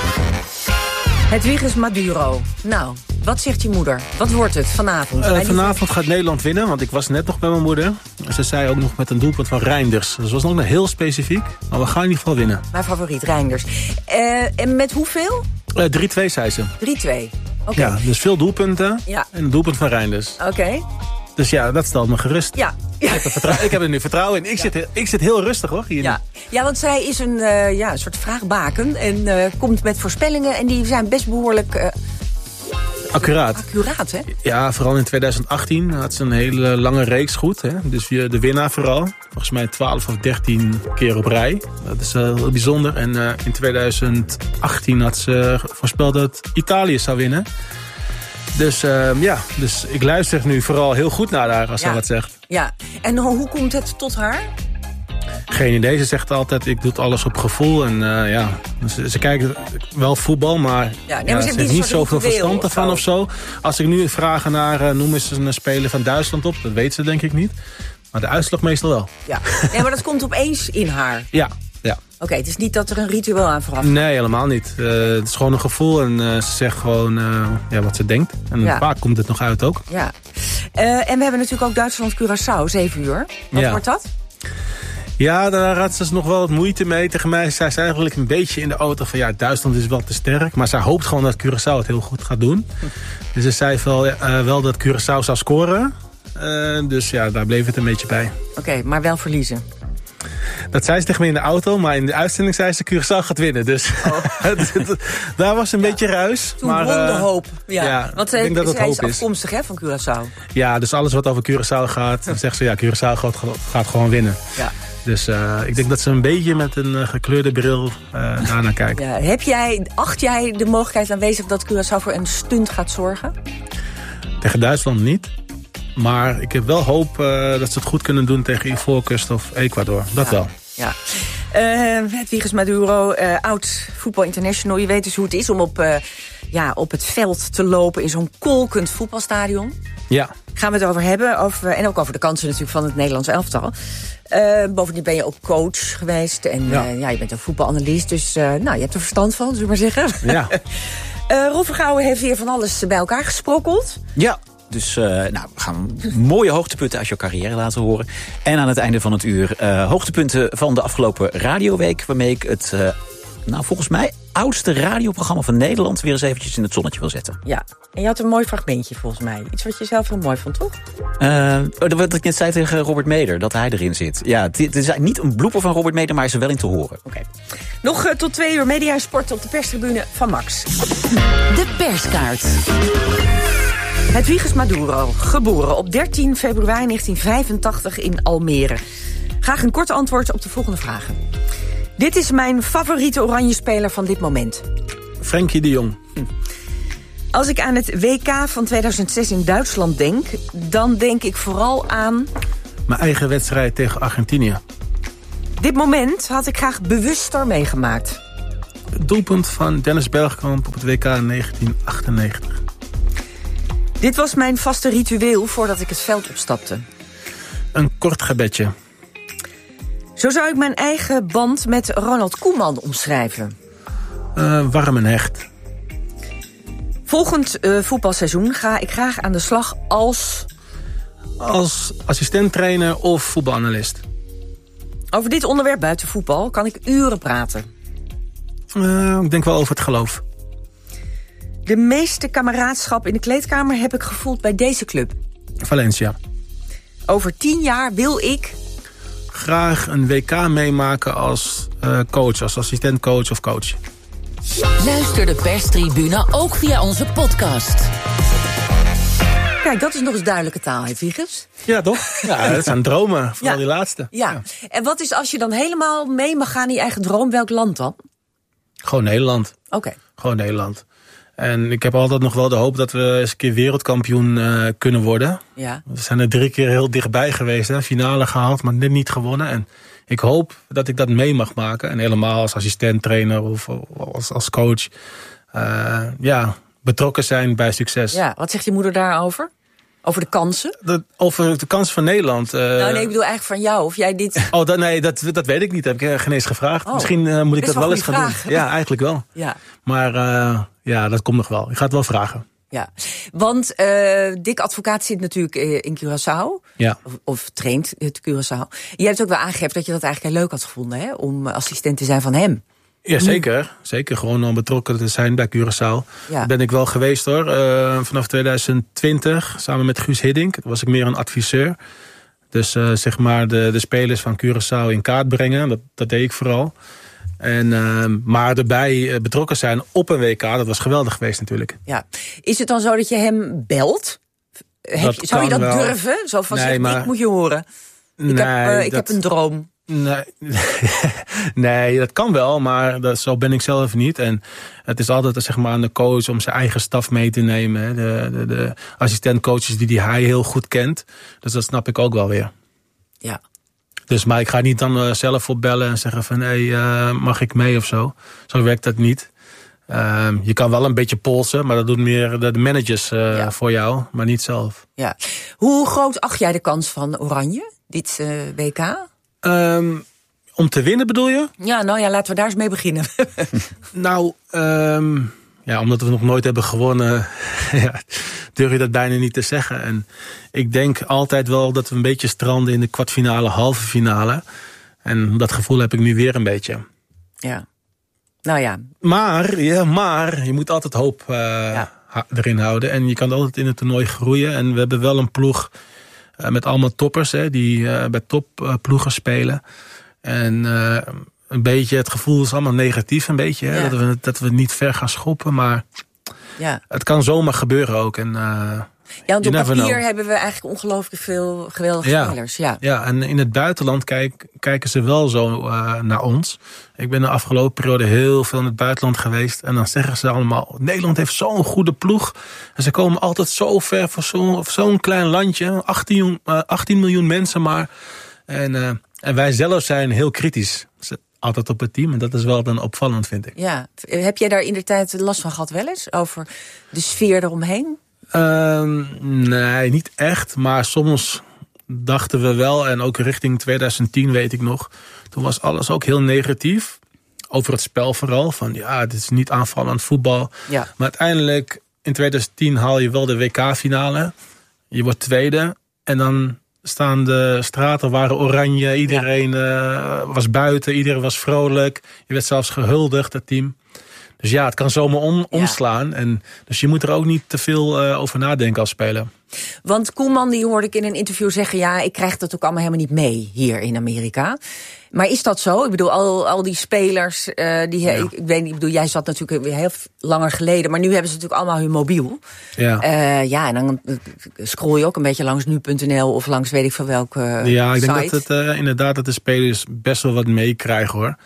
Hedwiges Maduro. Nou, wat zegt je moeder? Wat wordt het vanavond? Uh, vanavond gaat Nederland winnen, want ik was net nog bij mijn moeder. Ze zei ook nog met een doelpunt van Reinders. Dus dat was nog heel specifiek, maar we gaan in ieder geval winnen. Mijn favoriet, Reinders. Uh, en met hoeveel? Uh, drie twee, zei ze. drie twee, oké. Okay. Ja, dus veel doelpunten ja. en een doelpunt van Reinders. Oké. Okay. Dus ja, dat stelt me gerust. Ja. Ja. Ik, heb vertrouw- ik heb er nu vertrouwen in. Ik, ja. zit, ik zit heel rustig hoor. Hier ja. ja, want zij is een, uh, ja, een soort vraagbaken en uh, komt met voorspellingen en die zijn best behoorlijk... Uh, Accuraat. Accuraat, hè? Ja, vooral in twintig achttien had ze een hele lange reeks goed. Hè? Dus de winnaar vooral. Volgens mij twaalf of dertien keer op rij. Dat is uh, heel bijzonder. En uh, in twintig achttien had ze voorspeld dat Italië zou winnen. Dus uh, ja, dus ik luister nu vooral heel goed naar haar als ja. ze wat zegt. Ja, en hoe komt het tot haar? Geen idee. Ze zegt altijd, ik doe alles op gevoel. En uh, ja, ze, ze kijkt wel voetbal, maar, ja, nee, maar ja, ze heeft niet zoveel verstand ervan of, of zo. Als ik nu vraag naar, uh, noem eens een speler van Duitsland op. Dat weet ze denk ik niet. Maar de uitslag meestal wel. Ja, nee, maar dat komt opeens in haar. Ja, ja. Oké, okay, het is niet dat er een ritueel aan vooraf gaat. Nee, helemaal niet. Uh, het is gewoon een gevoel en uh, ze zegt gewoon uh, ja, wat ze denkt. En ja. vaak komt het nog uit ook. Ja. Uh, en we hebben natuurlijk ook Duitsland-Curaçao, zeven uur. Wat ja. wordt dat? Ja, daar had ze nog wel wat moeite mee. Tegen mij zei ze eigenlijk een beetje in de auto van... ja, Duitsland is wel te sterk. Maar zij hoopt gewoon dat Curaçao het heel goed gaat doen. Hm. Dus ze zei wel, uh, wel dat Curaçao zou scoren. Uh, dus ja, daar bleef het een beetje bij. Oké, okay, maar wel verliezen. Dat zei ze tegen me in de auto, maar in de uitzending zei ze Curaçao gaat winnen. Dus oh. daar was een ja. beetje ruis. Toen maar, won de uh, hoop. Ja. Ja, want ik denk dat het zij hoop is afkomstig hè, van Curaçao. Ja, dus alles wat over Curaçao gaat, dan zegt ze ja, Curaçao gaat, gaat gewoon winnen. Ja. Dus uh, ik denk dat ze een beetje met een uh, gekleurde bril uh, daarnaar kijkt. Ja, heb jij, acht jij de mogelijkheid aanwezig dat Curaçao voor een stunt gaat zorgen? Tegen Duitsland niet. Maar ik heb wel hoop uh, dat ze het goed kunnen doen tegen Ivoorkust of Ecuador. Dat ja. wel. Ja. Uh, Hedwiges Maduro, uh, oud voetbal international. Je weet dus hoe het is om op, uh, ja, op het veld te lopen in zo'n kolkend voetbalstadion. Ja. Gaan we het over hebben. Over, en ook over de kansen natuurlijk van het Nederlands elftal. Uh, bovendien ben je ook coach geweest. En ja. Uh, ja, je bent een voetbalanalist. Dus uh, nou, je hebt er verstand van, zullen we maar zeggen. Ja. uh, Rolf Vergouwen heeft weer van alles bij elkaar gesprokkeld. Ja. Dus uh, nou, we gaan mooie hoogtepunten uit je carrière laten horen. En aan het einde van het uur uh, hoogtepunten van de afgelopen radioweek. Waarmee ik het, uh, nou volgens mij, oudste radioprogramma van Nederland weer eens eventjes in het zonnetje wil zetten. Ja, en je had een mooi fragmentje volgens mij. Iets wat je zelf heel mooi vond, toch? Uh, wat ik net zei tegen Robert Meder, dat hij erin zit. Ja, het is niet een blooper van Robert Meder, maar hij is er wel in te horen. Oké. Okay. Nog uh, tot twee uur media en sport op de perstribune van Max. De perskaart. Hedwiges Maduro, geboren op dertien februari negentien vijfentachtig in Almere. Graag een kort antwoord op de volgende vragen. Dit is mijn favoriete Oranje-speler van dit moment. Frenkie de Jong. Hm. Als ik aan het W K van tweeduizend zes in Duitsland denk, dan denk ik vooral aan... Mijn eigen wedstrijd tegen Argentinië. Dit moment had ik graag bewuster meegemaakt. Het doelpunt van Dennis Bergkamp op het W K in negentien achtennegentig. Dit was mijn vaste ritueel voordat ik het veld opstapte. Een kort gebedje. Zo zou ik mijn eigen band met Ronald Koeman omschrijven. Uh, warm en hecht. Volgend uh, voetbalseizoen ga ik graag aan de slag als... Als assistent-trainer of voetbalanalist. Over dit onderwerp buiten voetbal kan ik uren praten. Uh, ik denk wel over het geloof. De meeste kameraadschap in de kleedkamer heb ik gevoeld bij deze club. Valencia. Over tien jaar wil ik... graag een W K meemaken als uh, coach, als assistentcoach of coach. Luister de perstribune ook via onze podcast. Kijk, dat is nog eens duidelijke taal, hè, Wiegers? Ja, toch? Ja, dat zijn dromen, vooral ja. die laatste. Ja. ja, en wat is als je dan helemaal mee mag gaan in je eigen droom, welk land dan? Gewoon Nederland. Oké. Okay. Gewoon Nederland. En ik heb altijd nog wel de hoop dat we eens een keer wereldkampioen uh, kunnen worden. Ja. We zijn er drie keer heel dichtbij geweest, hè? Finale gehaald, maar net niet gewonnen. En ik hoop dat ik dat mee mag maken. En helemaal als assistent, trainer of als, als coach. Uh, ja, betrokken zijn bij succes. Ja, wat zegt je moeder daarover? Over de kansen? De, over de kansen van Nederland. Uh, nou nee, ik bedoel eigenlijk van jou. Of jij dit... Oh, dat, nee, dat, dat weet ik niet. Dat heb ik geen eens gevraagd. Oh, Misschien uh, moet ik dat wel, wel eens gaan vraag. doen. Ja, eigenlijk wel. Ja. Maar uh, ja, dat komt nog wel. Ik ga het wel vragen. Ja, want uh, Dick Advocaat zit natuurlijk in Curaçao. Ja. Of, of traint het Curaçao. Je hebt ook wel aangegeven dat je dat eigenlijk heel leuk had gevonden, hè? Om assistent te zijn van hem. Ja, zeker. Zeker. Gewoon om betrokken te zijn bij Curaçao. Ja. Ben ik wel geweest hoor. Uh, vanaf tweeduizend twintig, samen met Guus Hiddink. Toen was ik meer een adviseur. Dus uh, zeg maar de, de spelers van Curaçao in kaart brengen. Dat, dat deed ik vooral. En, uh, maar erbij betrokken zijn op een W K, dat was geweldig geweest natuurlijk. Ja. Is het dan zo dat je hem belt? Heb, zou je dat wel durven? Zo van, nee, zeg, maar, ik moet je horen. Ik, nee, heb, uh, ik dat, heb een droom. Nee, nee, dat kan wel, maar dat, zo ben ik zelf niet. En het is altijd zeg maar, aan de coach om zijn eigen staf mee te nemen. De, de, de assistentcoaches die, die hij heel goed kent. Dus dat snap ik ook wel weer. Ja. Dus, maar ik ga niet dan uh, zelf opbellen en zeggen van... hé, hey, uh, mag ik mee of zo? Zo werkt dat niet. Uh, je kan wel een beetje polsen, maar dat doen meer de managers uh, ja. voor jou, maar niet zelf. Ja. Hoe groot acht jij de kans van Oranje, dit uh, W K? Um, om te winnen bedoel je? Ja, nou ja, laten we daar eens mee beginnen. nou, um, ja, omdat we nog nooit hebben gewonnen... ja, durf je dat bijna niet te zeggen. En ik denk altijd wel dat we een beetje stranden in de kwartfinale, halve finale. En dat gevoel heb ik nu weer een beetje. Ja. Nou ja. Maar, ja, maar je moet altijd hoop uh, ja. erin houden. En je kan altijd in het toernooi groeien. En we hebben wel een ploeg uh, met allemaal toppers, hè, die uh, bij topploegen uh, spelen. En uh, een beetje, het gevoel is allemaal negatief een beetje. Hè, ja. dat, we, dat we niet ver gaan schoppen, maar ja. het kan zomaar gebeuren ook. En, uh, ja, want op papier hebben we eigenlijk ongelooflijk veel geweldige ja. spelers. Ja. ja, en in het buitenland kijk, kijken ze wel zo uh, naar ons. Ik ben de afgelopen periode heel veel in het buitenland geweest. En dan zeggen ze allemaal, Nederland heeft zo'n goede ploeg. En ze komen altijd zo ver voor zo'n zo'n klein landje. achttien, uh, achttien miljoen mensen maar. En, uh, en wij zelf zijn heel kritisch. Altijd op het team. En dat is wel dan opvallend, vind ik. Ja. Heb jij daar in de tijd last van gehad wel eens? Over de sfeer eromheen? Uh, nee, niet echt. Maar soms dachten we wel. En ook richting twintig tien weet ik nog. Toen was alles ook heel negatief. Over het spel vooral. Van ja, dit is niet aanvallend voetbal. Ja. Maar uiteindelijk in twintig tien haal je wel de W K-finale. Je wordt tweede. En dan staan de straten waren oranje. Iedereen ja. uh, was buiten. Iedereen was vrolijk. Je werd zelfs gehuldigd, het team. Dus ja, het kan zomaar om, omslaan. Ja. En dus je moet er ook niet te veel uh, over nadenken als speler. Want Koeman, die hoorde ik in een interview zeggen... ja, ik krijg dat ook allemaal helemaal niet mee hier in Amerika. Maar is dat zo? Ik bedoel, al, al die spelers... Uh, die, ja. ik, ik weet niet, ik bedoel, jij zat natuurlijk weer heel langer geleden... maar nu hebben ze natuurlijk allemaal hun mobiel. Ja, uh, ja en dan scroll je ook een beetje langs nu punt n l... of langs weet ik van welke Ja, ik site. denk dat het uh, inderdaad dat de spelers best wel wat meekrijgen, hoor.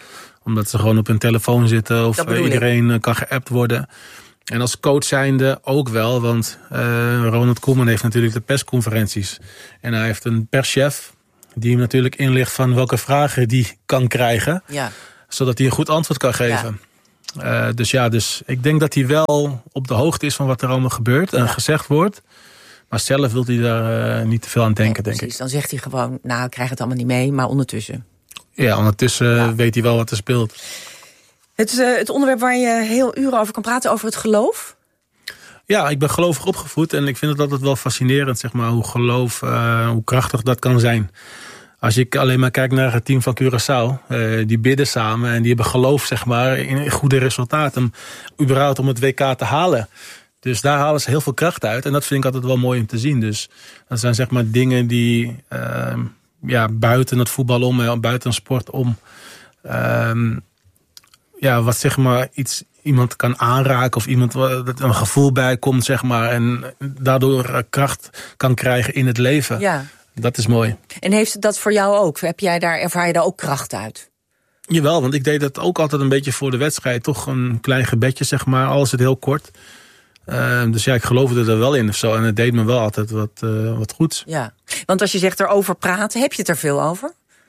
Omdat ze gewoon op hun telefoon zitten of iedereen ik. kan geappt worden. En als coach zijnde ook wel, want uh, Ronald Koeman heeft natuurlijk de persconferenties. En hij heeft een perschef die hem natuurlijk inlicht van welke vragen die kan krijgen. Ja. Zodat hij een goed antwoord kan geven. Ja. Uh, dus ja, dus ik denk dat hij wel op de hoogte is van wat er allemaal gebeurt en ja. gezegd wordt. Maar zelf wil hij daar uh, niet te veel aan denken, nee, denk precies. ik. Dan zegt hij gewoon, nou, ik krijg het allemaal niet mee, maar ondertussen. Ja, ondertussen ja. weet hij wel wat er speelt. Het, uh, het onderwerp waar je heel uren over kan praten, over het geloof? Ja, ik ben gelovig opgevoed en ik vind het altijd wel fascinerend, zeg maar, hoe geloof, uh, hoe krachtig dat kan zijn. Als ik alleen maar kijk naar het team van Curaçao, uh, die bidden samen en die hebben geloof, zeg maar, in goede resultaten, om überhaupt om het W K te halen. Dus daar halen ze heel veel kracht uit en dat vind ik altijd wel mooi om te zien. Dus dat zijn, zeg maar, dingen die uh, ja, buiten het voetbal om, buiten een sport om, uh, ja, wat, zeg maar, iets iemand kan aanraken of iemand dat een gevoel bij komt, zeg maar, en daardoor kracht kan krijgen in het leven. Ja. Dat is mooi. En heeft dat voor jou ook? Heb jij daar, ervaar je daar ook kracht uit? Jawel, want ik deed dat ook altijd een beetje voor de wedstrijd. Toch een klein gebedje, zeg maar, al is het heel kort. Uh, dus ja, ik geloofde er wel in of zo. En het deed me wel altijd wat, uh, wat goeds. Ja, want als je zegt erover praten, heb je het er veel over?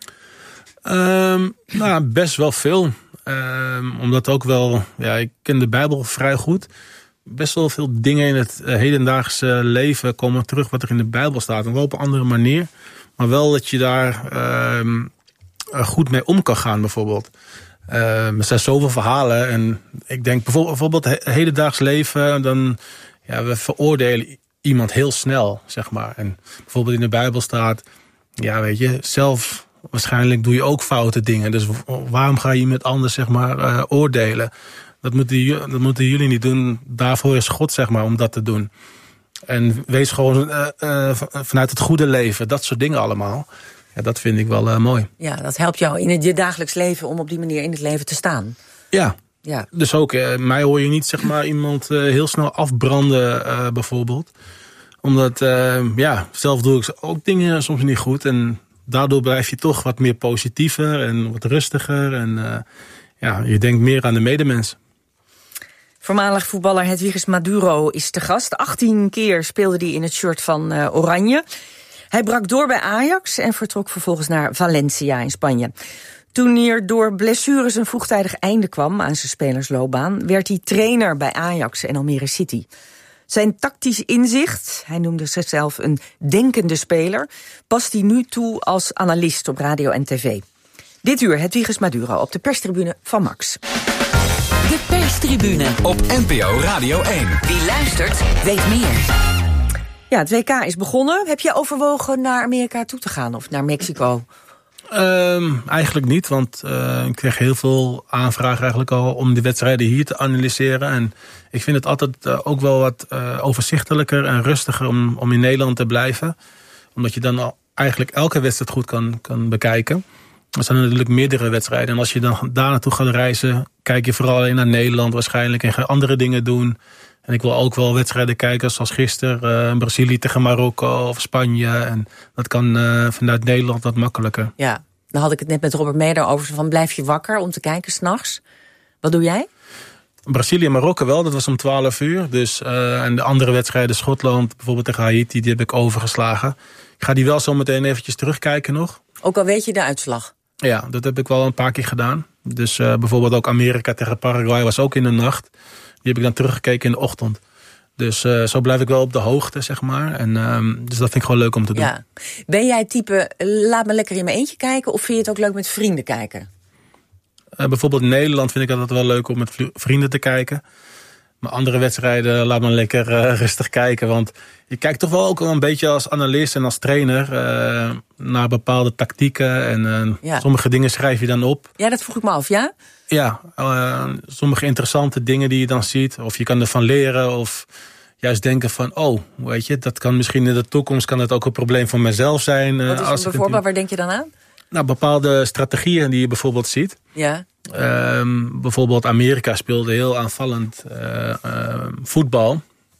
Um, nou, best wel veel. Um, omdat ook wel, ja, ik ken de Bijbel vrij goed. Best wel veel dingen in het uh, hedendaagse leven komen terug wat er in de Bijbel staat. En wel op een andere manier. Maar wel dat je daar um, goed mee om kan gaan, bijvoorbeeld. Um, er zijn zoveel verhalen. En ik denk bijvoorbeeld, bijvoorbeeld het hedendaags leven. Dan, ja, we veroordelen iemand heel snel, zeg maar. En bijvoorbeeld in de Bijbel staat, ja, weet je, zelf waarschijnlijk doe je ook foute dingen. Dus waarom ga je iemand anders, zeg maar, uh, oordelen? Dat moeten, dat moeten jullie niet doen. Daarvoor is God, zeg maar, om dat te doen. En wees gewoon uh, uh, vanuit het goede leven. Dat soort dingen allemaal. Ja, dat vind ik wel uh, mooi. Ja, dat helpt jou in het, je dagelijks leven om op die manier in het leven te staan. Ja. Ja. Dus ook, uh, mij hoor je niet, zeg maar, iemand uh, heel snel afbranden, uh, bijvoorbeeld. Omdat, uh, ja, zelf doe ik ook dingen soms niet goed. En daardoor blijf je toch wat meer positiever en wat rustiger. En uh, ja, je denkt meer aan de medemens. Voormalig voetballer Hedwiges Maduro is te gast. achttien keer speelde hij in het shirt van uh, Oranje. Hij brak door bij Ajax en vertrok vervolgens naar Valencia in Spanje. Toen hier door blessures een vroegtijdig einde kwam aan zijn spelersloopbaan, werd hij trainer bij Ajax en Almere City. Zijn tactisch inzicht, hij noemde zichzelf een denkende speler, past hij nu toe als analist op radio en tv. Dit uur Hedwiges Maduro op de perstribune van Max. De perstribune op N P O Radio één. Wie luistert, weet meer. Ja, het W K is begonnen. Heb je overwogen naar Amerika toe te gaan of naar Mexico? Um, eigenlijk niet, want uh, ik kreeg heel veel aanvragen eigenlijk al om de wedstrijden hier te analyseren. En ik vind het altijd uh, ook wel wat uh, overzichtelijker en rustiger om, om in Nederland te blijven. Omdat je dan al eigenlijk elke wedstrijd goed kan, kan bekijken. Er zijn natuurlijk meerdere wedstrijden. En als je dan daar naartoe gaat reizen, kijk je vooral alleen naar Nederland waarschijnlijk en ga je andere dingen doen. En ik wil ook wel wedstrijden kijken zoals gisteren, uh, Brazilië tegen Marokko of Spanje. En dat kan uh, vanuit Nederland wat makkelijker. Ja, dan had ik het net met Robert Meder over van blijf je wakker om te kijken 's nachts. Wat doe jij? Brazilië en Marokko wel, dat was om twaalf uur. Dus, uh, en de andere wedstrijden, Schotland, bijvoorbeeld tegen Haiti, die heb ik overgeslagen. Ik ga die wel zo meteen eventjes terugkijken nog. Ook al weet je de uitslag? Ja, dat heb ik wel een paar keer gedaan. Dus uh, bijvoorbeeld ook Amerika tegen Paraguay was ook in de nacht. Die heb ik dan teruggekeken in de ochtend. Dus uh, zo blijf ik wel op de hoogte, zeg maar. En, um, dus dat vind ik gewoon leuk om te doen. Ja. Ben jij het type, laat me lekker in mijn eentje kijken, of vind je het ook leuk met vrienden kijken? Uh, bijvoorbeeld in Nederland vind ik het altijd wel leuk om met vrienden te kijken. Maar andere wedstrijden laat me lekker uh, rustig kijken. Want je kijkt toch wel ook wel een beetje als analist en als trainer uh, naar bepaalde tactieken. En uh, ja. sommige dingen schrijf je dan op. Ja, dat vroeg ik me af, ja? Ja, uh, sommige interessante dingen die je dan ziet. Of je kan ervan leren of juist denken van, oh, weet je, dat kan misschien in de toekomst kan het ook een probleem voor mezelf zijn. Wat is uh, als bijvoorbeeld, waar denk je dan aan? Nou, bepaalde strategieën die je bijvoorbeeld ziet. Ja. Um, bijvoorbeeld Amerika speelde heel aanvallend uh, uh, voetbal.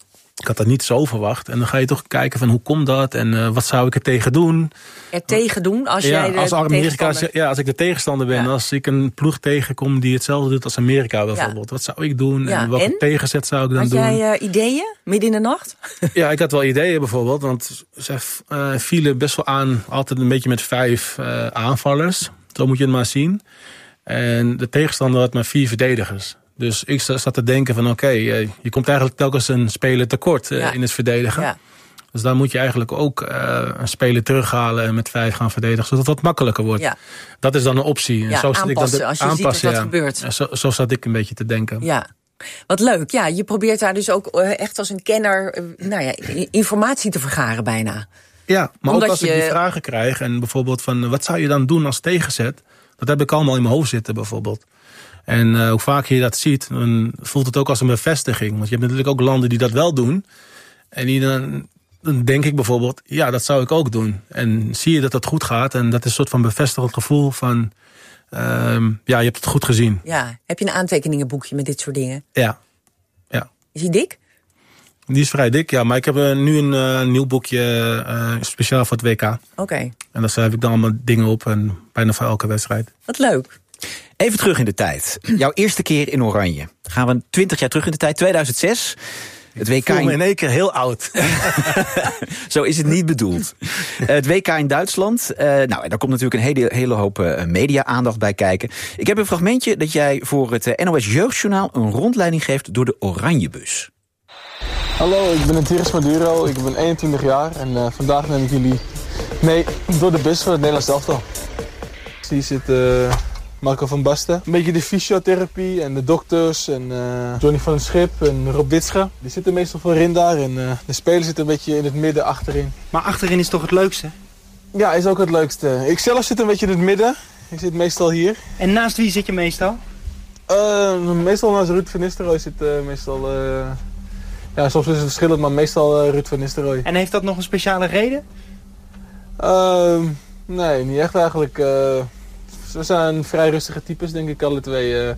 Ik had dat niet zo verwacht. En dan ga je toch kijken van hoe komt dat en uh, wat zou ik er tegen doen? Er tegen doen als ja, jij de als Amerika, tegenstander... Ja, als ik de tegenstander ben. Ja. Als ik een ploeg tegenkom die hetzelfde doet als Amerika bijvoorbeeld. Ja. Wat zou ik doen? Ja. En welke en? tegenzet zou ik dan had doen? Had jij uh, ideeën midden in de nacht? Ja, ik had wel ideeën bijvoorbeeld. Want ze uh, vielen best wel aan altijd een beetje met vijf uh, aanvallers. Zo moet je het maar zien. En de tegenstander had maar vier verdedigers. Dus ik zat te denken van oké, okay, je komt eigenlijk telkens een speler tekort uh, ja. in het verdedigen. Ja. Dus dan moet je eigenlijk ook uh, een speler terughalen en met vijf gaan verdedigen. Zodat het wat makkelijker wordt. Ja. Dat is dan een optie. Ja, en zo aanpassen ik dat als je aanpassen, ziet dat ja. gebeurt. Ja, zo, zo zat ik een beetje te denken. Ja. Wat leuk. Ja, je probeert daar dus ook uh, echt als een kenner uh, nou ja, informatie te vergaren bijna. Ja, maar Omdat ook als je... ik die vragen krijg en bijvoorbeeld van wat zou je dan doen als tegenzet? Dat heb ik allemaal in mijn hoofd zitten bijvoorbeeld. En uh, hoe vaker je dat ziet, dan voelt het ook als een bevestiging. Want je hebt natuurlijk ook landen die dat wel doen. En die dan, dan denk ik bijvoorbeeld, ja, dat zou ik ook doen. En zie je dat dat goed gaat. En dat is een soort van bevestigend gevoel van, um, ja, je hebt het goed gezien. Ja, heb je een aantekeningenboekje met dit soort dingen? Ja. ja. Is die dik? Die is vrij dik, ja. Maar ik heb uh, nu een uh, nieuw boekje uh, speciaal voor het W K. Oké. Okay. En daar schrijf ik dan allemaal dingen op. En bijna voor elke wedstrijd. Wat leuk. Even terug in de tijd. Jouw eerste keer in Oranje. Gaan we twintig jaar terug in de tijd, tweeduizend zes. Het W K ik voel me in één keer heel oud. Zo is het niet bedoeld. Het W K in Duitsland. Uh, nou, daar komt natuurlijk een hele, hele hoop uh, media-aandacht bij kijken. Ik heb een fragmentje dat jij voor het uh, N O S Jeugdjournaal een rondleiding geeft door de Oranjebus. Hallo, ik ben Thierry Maduro. Ik ben eenentwintig jaar en uh, vandaag neem ik jullie mee door de bus van het Nederlands elftal. Hier zit uh, Marco van Basten. Een beetje de fysiotherapie en de dokters en uh, Johnny van den Schip en Rob Witsche. Die zitten meestal voorin daar en uh, de speler zit een beetje in het midden achterin. Maar achterin is toch het leukste? Ja, is ook het leukste. Ik zelf zit een beetje in het midden. Ik zit meestal hier. En naast wie zit je meestal? Uh, meestal naast Ruud van Nistelrooy zit uh, meestal... Uh, ja, soms is het verschillend, maar meestal uh, Ruud van Nistelrooy. En heeft dat nog een speciale reden? Uh, nee, niet echt eigenlijk. Uh, we zijn vrij rustige types, denk ik, alle twee. Uh.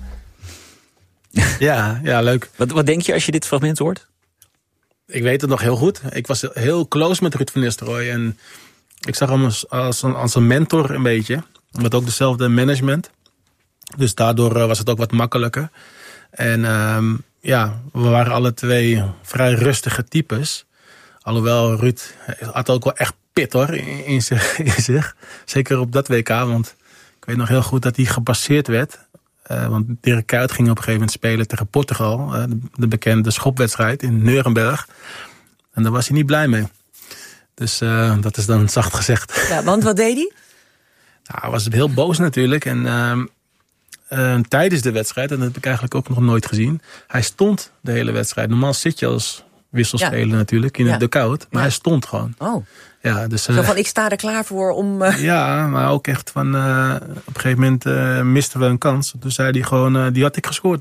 Ja, ja, leuk. Wat, wat denk je als je dit fragment hoort? Ik weet het nog heel goed. Ik was heel close met Ruud van Nistelrooy. En ik zag hem als, als, een, als een mentor een beetje. Met ook dezelfde management. Dus daardoor uh, was het ook wat makkelijker. En um, ja, we waren alle twee vrij rustige types. Alhoewel Ruud had ook wel echt pit hoor, in, in, zich, in zich. Zeker op dat W K, want ik weet nog heel goed dat hij gepasseerd werd. Uh, want Dirk Kuyt ging op een gegeven moment spelen tegen Portugal. Uh, de, de bekende schopwedstrijd in Nuremberg. En daar was hij niet blij mee. Dus uh, dat is dan zacht gezegd. Ja, want wat deed hij? Nou, hij was heel boos natuurlijk. En uh, uh, tijdens de wedstrijd, en dat heb ik eigenlijk ook nog nooit gezien. Hij stond de hele wedstrijd. Normaal zit je als wisselspeler ja. natuurlijk in ja. het dugout. Maar ja. hij stond gewoon. Oh. Ja, dus, uh, Zo van, ik sta er klaar voor om... Uh... Ja, maar ook echt van... Uh, op een gegeven moment uh, misten we een kans. Toen zei hij gewoon, uh, die had ik gescoord.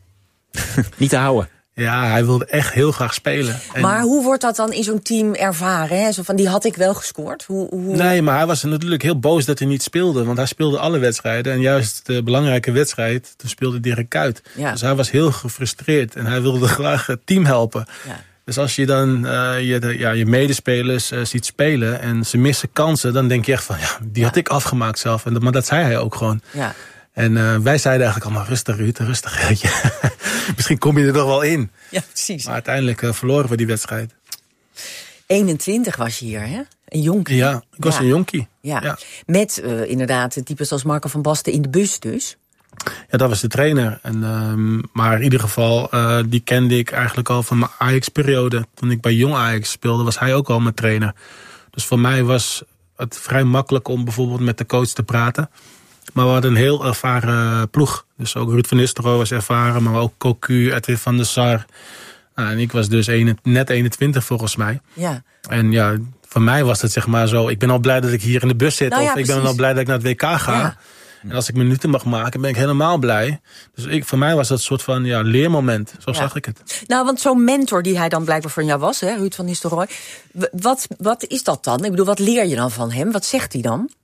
Niet te houden. Ja, hij wilde echt heel graag spelen. En... Maar hoe wordt dat dan in zo'n team ervaren? Hè? Zo van, die had ik wel gescoord? Hoe, hoe... Nee, maar hij was natuurlijk heel boos dat hij niet speelde. Want hij speelde alle wedstrijden. En juist de belangrijke wedstrijd, toen speelde Dirk Kuyt. Ja. Dus hij was heel gefrustreerd. En hij wilde graag het team helpen. Ja. Dus als je dan uh, je, de, ja, je medespelers uh, ziet spelen en ze missen kansen, dan denk je echt van, ja, die ja. had ik afgemaakt zelf. En dat, maar dat zei hij ook gewoon. Ja. En uh, wij zeiden eigenlijk allemaal, rustig Ruud, rustig. Misschien kom je er nog wel in. Ja, precies. Maar uiteindelijk uh, verloren we die wedstrijd. eenentwintig was je hier, hè? Een jonkie. Ja, ik was ja. een jonkie. Ja. Ja. Met uh, inderdaad types als Marco van Basten in de bus dus. Ja, dat was de trainer. En, um, maar in ieder geval, uh, die kende ik eigenlijk al van mijn Ajax-periode. Toen ik bij Jong Ajax speelde, was hij ook al mijn trainer. Dus voor mij was het vrij makkelijk om bijvoorbeeld met de coach te praten. Maar we hadden een heel ervaren ploeg. Dus ook Ruud van Nistelrooy was ervaren, maar ook Cocu, Edwin van der Sar. Nou, en ik was dus een, net eenentwintig volgens mij. Ja. En ja, voor mij was het zeg maar zo, ik ben al blij dat ik hier in de bus zit. Nou ja, of ik ben al blij dat ik naar het W K ga. Ja. En als ik minuten mag maken, ben ik helemaal blij. Dus ik, voor mij was dat een soort van ja, leermoment. Zo ja. zag ik het. Nou, want zo'n mentor die hij dan blijkbaar van jou was, hè, Ruud van Nistelrooy. Wat, wat is dat dan? Ik bedoel, wat leer je dan van hem? Wat zegt hij dan?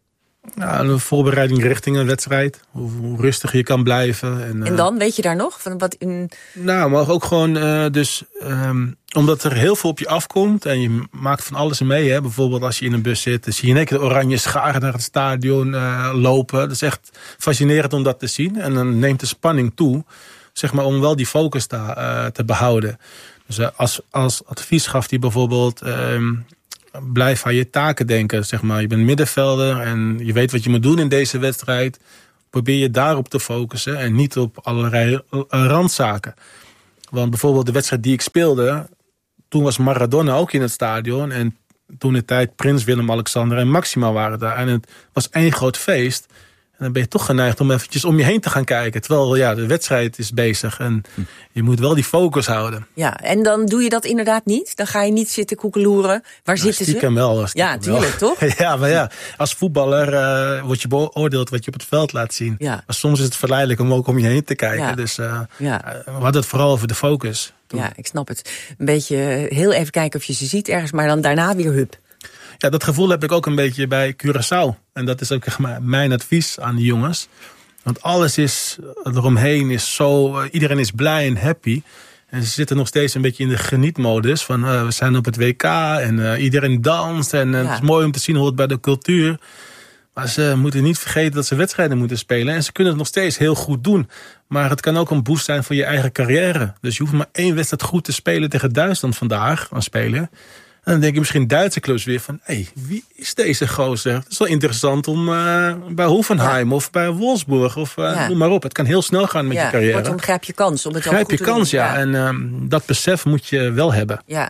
Ja, een voorbereiding richting een wedstrijd. Hoe, hoe rustig je kan blijven. En, en dan, uh, weet je daar nog? Van wat in... Nou, maar ook gewoon uh, dus... Um, omdat er heel veel op je afkomt en je maakt van alles mee. Hè? Bijvoorbeeld als je in een bus zit, dan zie je in één keer de oranje scharen naar het stadion uh, lopen. Dat is echt fascinerend om dat te zien. En dan neemt de spanning toe, zeg maar, om wel die focus te, uh, te behouden. Dus uh, als, als advies gaf hij bijvoorbeeld... Uh, blijf aan je taken denken, zeg maar. Je bent middenvelder en je weet wat je moet doen in deze wedstrijd. Probeer je daarop te focussen en niet op allerlei randzaken. Want bijvoorbeeld de wedstrijd die ik speelde, toen was Maradona ook in het stadion. En toen de tijd Prins Willem-Alexander en Maxima waren daar. En het was één groot feest. En dan ben je toch geneigd om eventjes om je heen te gaan kijken. Terwijl ja, de wedstrijd is bezig en je moet wel die focus houden. Ja, en dan doe je dat inderdaad niet? Dan ga je niet zitten koekeloeren. Waar nou, zitten ze? Wel, ja, tuurlijk, wel. Toch? Ja, maar ja, als voetballer uh, word je beoordeeld wat je op het veld laat zien. Ja. Maar soms is het verleidelijk om ook om je heen te kijken. Ja. Dus uh, ja. we hadden het vooral over de focus. Toen. Ja, ik snap het. Een beetje heel even kijken of je ze ziet ergens, maar dan daarna weer hup. Ja, dat gevoel heb ik ook een beetje bij Curaçao. En dat is ook echt mijn advies aan de jongens. Want alles is eromheen is zo... Uh, iedereen is blij en happy. En ze zitten nog steeds een beetje in de genietmodus. Van uh, we zijn op het W K en uh, iedereen danst. En uh, ja. Het is mooi om te zien hoe het bij de cultuur. Maar ze moeten niet vergeten dat ze wedstrijden moeten spelen. En ze kunnen het nog steeds heel goed doen. Maar het kan ook een boost zijn voor je eigen carrière. Dus je hoeft maar één wedstrijd goed te spelen tegen Duitsland vandaag aan spelen. En dan denk je misschien Duitse clubs weer van... hé, hey, wie is deze gozer? Het is wel interessant om uh, bij Hoffenheim ja. of bij Wolfsburg... of uh, ja. noem maar op. Het kan heel snel gaan met ja, je carrière. Kortom, grijp je kans om het grijp goed je te kans, doen. ja. ja. En um, dat besef moet je wel hebben. Ja.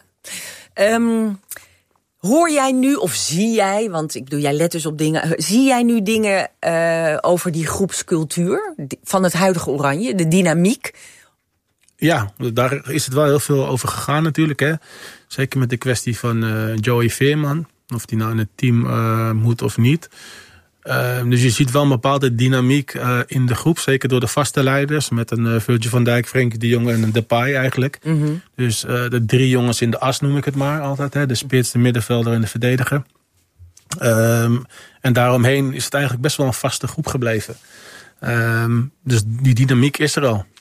Um, hoor jij nu, of zie jij... want ik bedoel, jij let dus op dingen... zie jij nu dingen uh, over die groepscultuur... van het huidige Oranje, de dynamiek... Ja, daar is het wel heel veel over gegaan natuurlijk. Hè. Zeker met de kwestie van uh, Joey Veerman. Of die nou in het team uh, moet of niet. Uh, dus je ziet wel een bepaalde dynamiek uh, in de groep. Zeker door de vaste leiders. Met een uh, Virgil van Dijk, Frenkie de Jong en een Depay eigenlijk. Mm-hmm. Dus uh, de drie jongens in de as noem ik het maar altijd. Hè. De spits, de middenvelder en de verdediger. Um, en daaromheen is het eigenlijk best wel een vaste groep gebleven. Um, dus die dynamiek is er al.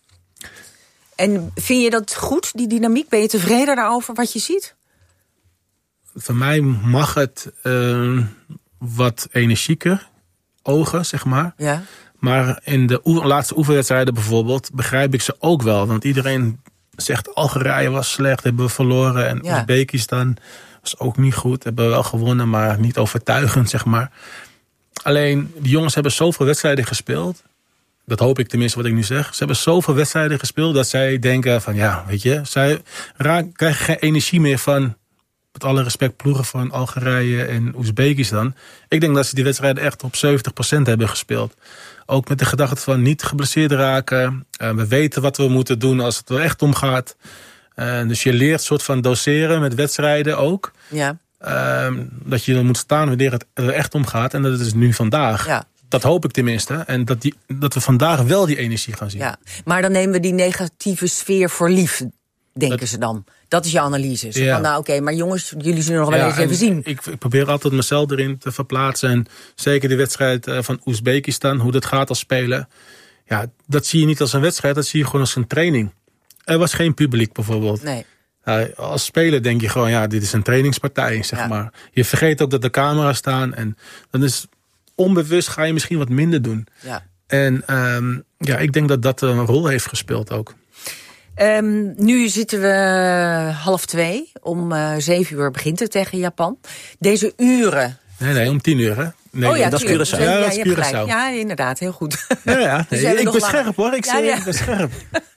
En vind je dat goed, die dynamiek? Ben je tevreden daarover wat je ziet? Voor mij mag het uh, wat energieker ogen, zeg maar. Ja. Maar in de oe- laatste oefenwedstrijden bijvoorbeeld begrijp ik ze ook wel. Want iedereen zegt Algerije was slecht, hebben we verloren. En ja. Oezbekistan was ook niet goed, hebben we wel gewonnen, maar niet overtuigend, zeg maar. Alleen, die jongens hebben zoveel wedstrijden gespeeld... Dat hoop ik tenminste wat ik nu zeg. Ze hebben zoveel wedstrijden gespeeld dat zij denken van ja, weet je, zij raak, krijgen geen energie meer van, met alle respect, ploegen van Algerije en Oezbekistan. Ik denk dat ze die wedstrijden echt op zeventig procent hebben gespeeld. Ook met de gedachte van niet geblesseerd raken. Uh, we weten wat we moeten doen als het er echt om gaat. Uh, dus je leert soort van doseren met wedstrijden ook. Ja. Uh, dat je er moet staan wanneer het er echt om gaat. En dat is nu vandaag. Ja. Dat hoop ik tenminste. En dat, die, dat we vandaag wel die energie gaan zien. Ja, maar dan nemen we die negatieve sfeer voor lief, denken dat, ze dan. Dat is je analyse. Zo ja. van, nou oké, okay, maar jongens, jullie zullen nog wel ja, eens even zien. Ik, ik probeer altijd mezelf erin te verplaatsen. En zeker de wedstrijd van Oezbekistan, hoe dat gaat als spelen. Ja, dat zie je niet als een wedstrijd, dat zie je gewoon als een training. Er was geen publiek bijvoorbeeld. Nee. Ja, als speler denk je gewoon, ja, dit is een trainingspartij, zeg ja. maar. Je vergeet ook dat de camera's staan. En dan is... onbewust ga je misschien wat minder doen. Ja. En um, ja, ik denk dat dat een rol heeft gespeeld ook. Um, nu zitten we half twee. Om uh, zeven uur begint het tegen Japan. Deze uren... Nee, nee, om tien uur, hè? Nee, oh ja, dat tuurlijk. is Curaçao. Ja, ja, dat is Curaçao. Ja, inderdaad, heel goed. Ja, ja. Nee, dus ik ben scherp, hoor. Ik, ja, ja. ik ben scherp.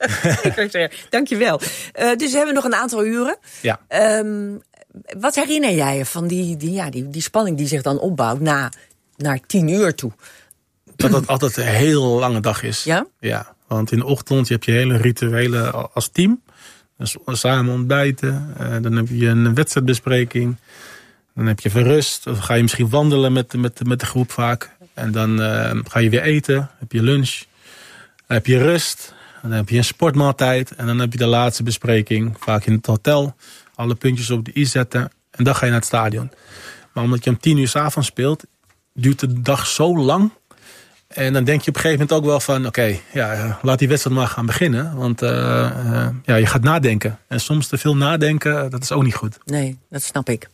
Dank je wel. Uh, dus we hebben nog een aantal uren. Ja. Um, wat herinner jij je van die, die, ja, die, die spanning die zich dan opbouwt na... naar tien uur toe? Dat het altijd een heel lange dag is. Ja? Ja, want in de ochtend je hebt je hele rituelen als team. Dus samen ontbijten. Uh, dan heb je een wedstrijdbespreking. Dan heb je verrust. Dan ga je misschien wandelen met, met, met de groep vaak. En dan uh, ga je weer eten. Heb je lunch. Dan heb je rust. Dan heb je een sportmaaltijd. En dan heb je de laatste bespreking. Vaak in het hotel. Alle puntjes op de i zetten. En dan ga je naar het stadion. Maar omdat je om tien uur 's avonds speelt... duurt de dag zo lang. En dan denk je op een gegeven moment ook wel van... oké, okay, ja, laat die wedstrijd maar gaan beginnen. Want uh, uh, ja, je gaat nadenken. En soms te veel nadenken, dat is ook niet goed. Nee, dat snap ik.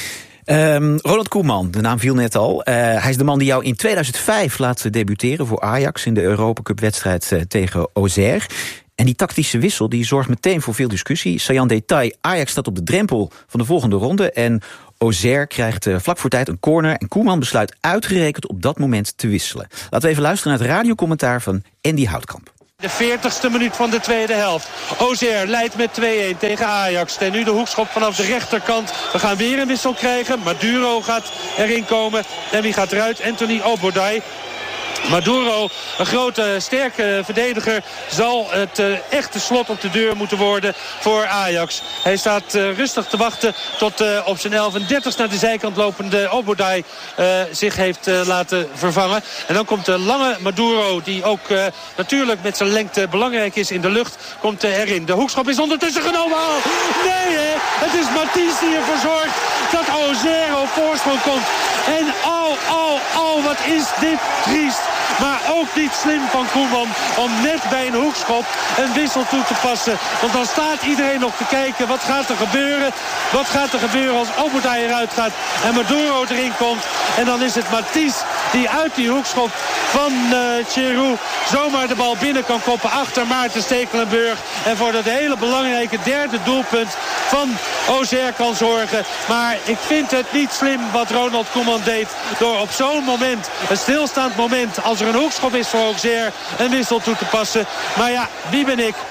Um, Ronald Koeman, de naam viel net al. Uh, hij is de man die jou in tweeduizend vijf laat debuteren voor Ajax... in de Europa Cup wedstrijd uh, tegen Auxerre. En die tactische wissel die zorgt meteen voor veel discussie. Saillant detail, Ajax staat op de drempel van de volgende ronde... en Auxerre krijgt uh, vlak voor tijd een corner... en Koeman besluit uitgerekend op dat moment te wisselen. Laten we even luisteren naar het radiocommentaar van Andy Houtkamp. De veertigste minuut van de tweede helft. Auxerre leidt met twee-een tegen Ajax. En nu de hoekschop vanaf de rechterkant. We gaan weer een wissel krijgen. Maduro gaat erin komen. En wie gaat eruit? Anthony Obodai. Maduro, een grote, sterke verdediger, zal het uh, echte slot op de deur moeten worden voor Ajax. Hij staat uh, rustig te wachten tot uh, op zijn elf en dertig naar de zijkant lopende Obodai uh, zich heeft uh, laten vervangen. En dan komt de lange Maduro, die ook uh, natuurlijk met zijn lengte belangrijk is in de lucht, komt uh, erin. De hoekschop is ondertussen genomen. Oh, nee, hè? Het is Matthijs die ervoor zorgt dat Auxerre op voorsprong komt. En oh, oh, oh, wat is dit triest. Maar ook niet slim van Koeman om net bij een hoekschop een wissel toe te passen. Want dan staat iedereen nog te kijken. Wat gaat er gebeuren? Wat gaat er gebeuren als Obodai eruit gaat en Maduro erin komt? En dan is het Matthijs die uit die hoekschop van uh, Cherou zomaar de bal binnen kan koppen achter Maarten Stekelenburg. En voor dat hele belangrijke derde doelpunt van Auxerre kan zorgen. Maar ik vind het niet slim wat Ronald Koeman deed door op zo'n moment, een stilstaand moment, als er een hoekschop is voor Auxerre, een wissel toe te passen. Maar ja, wie ben ik?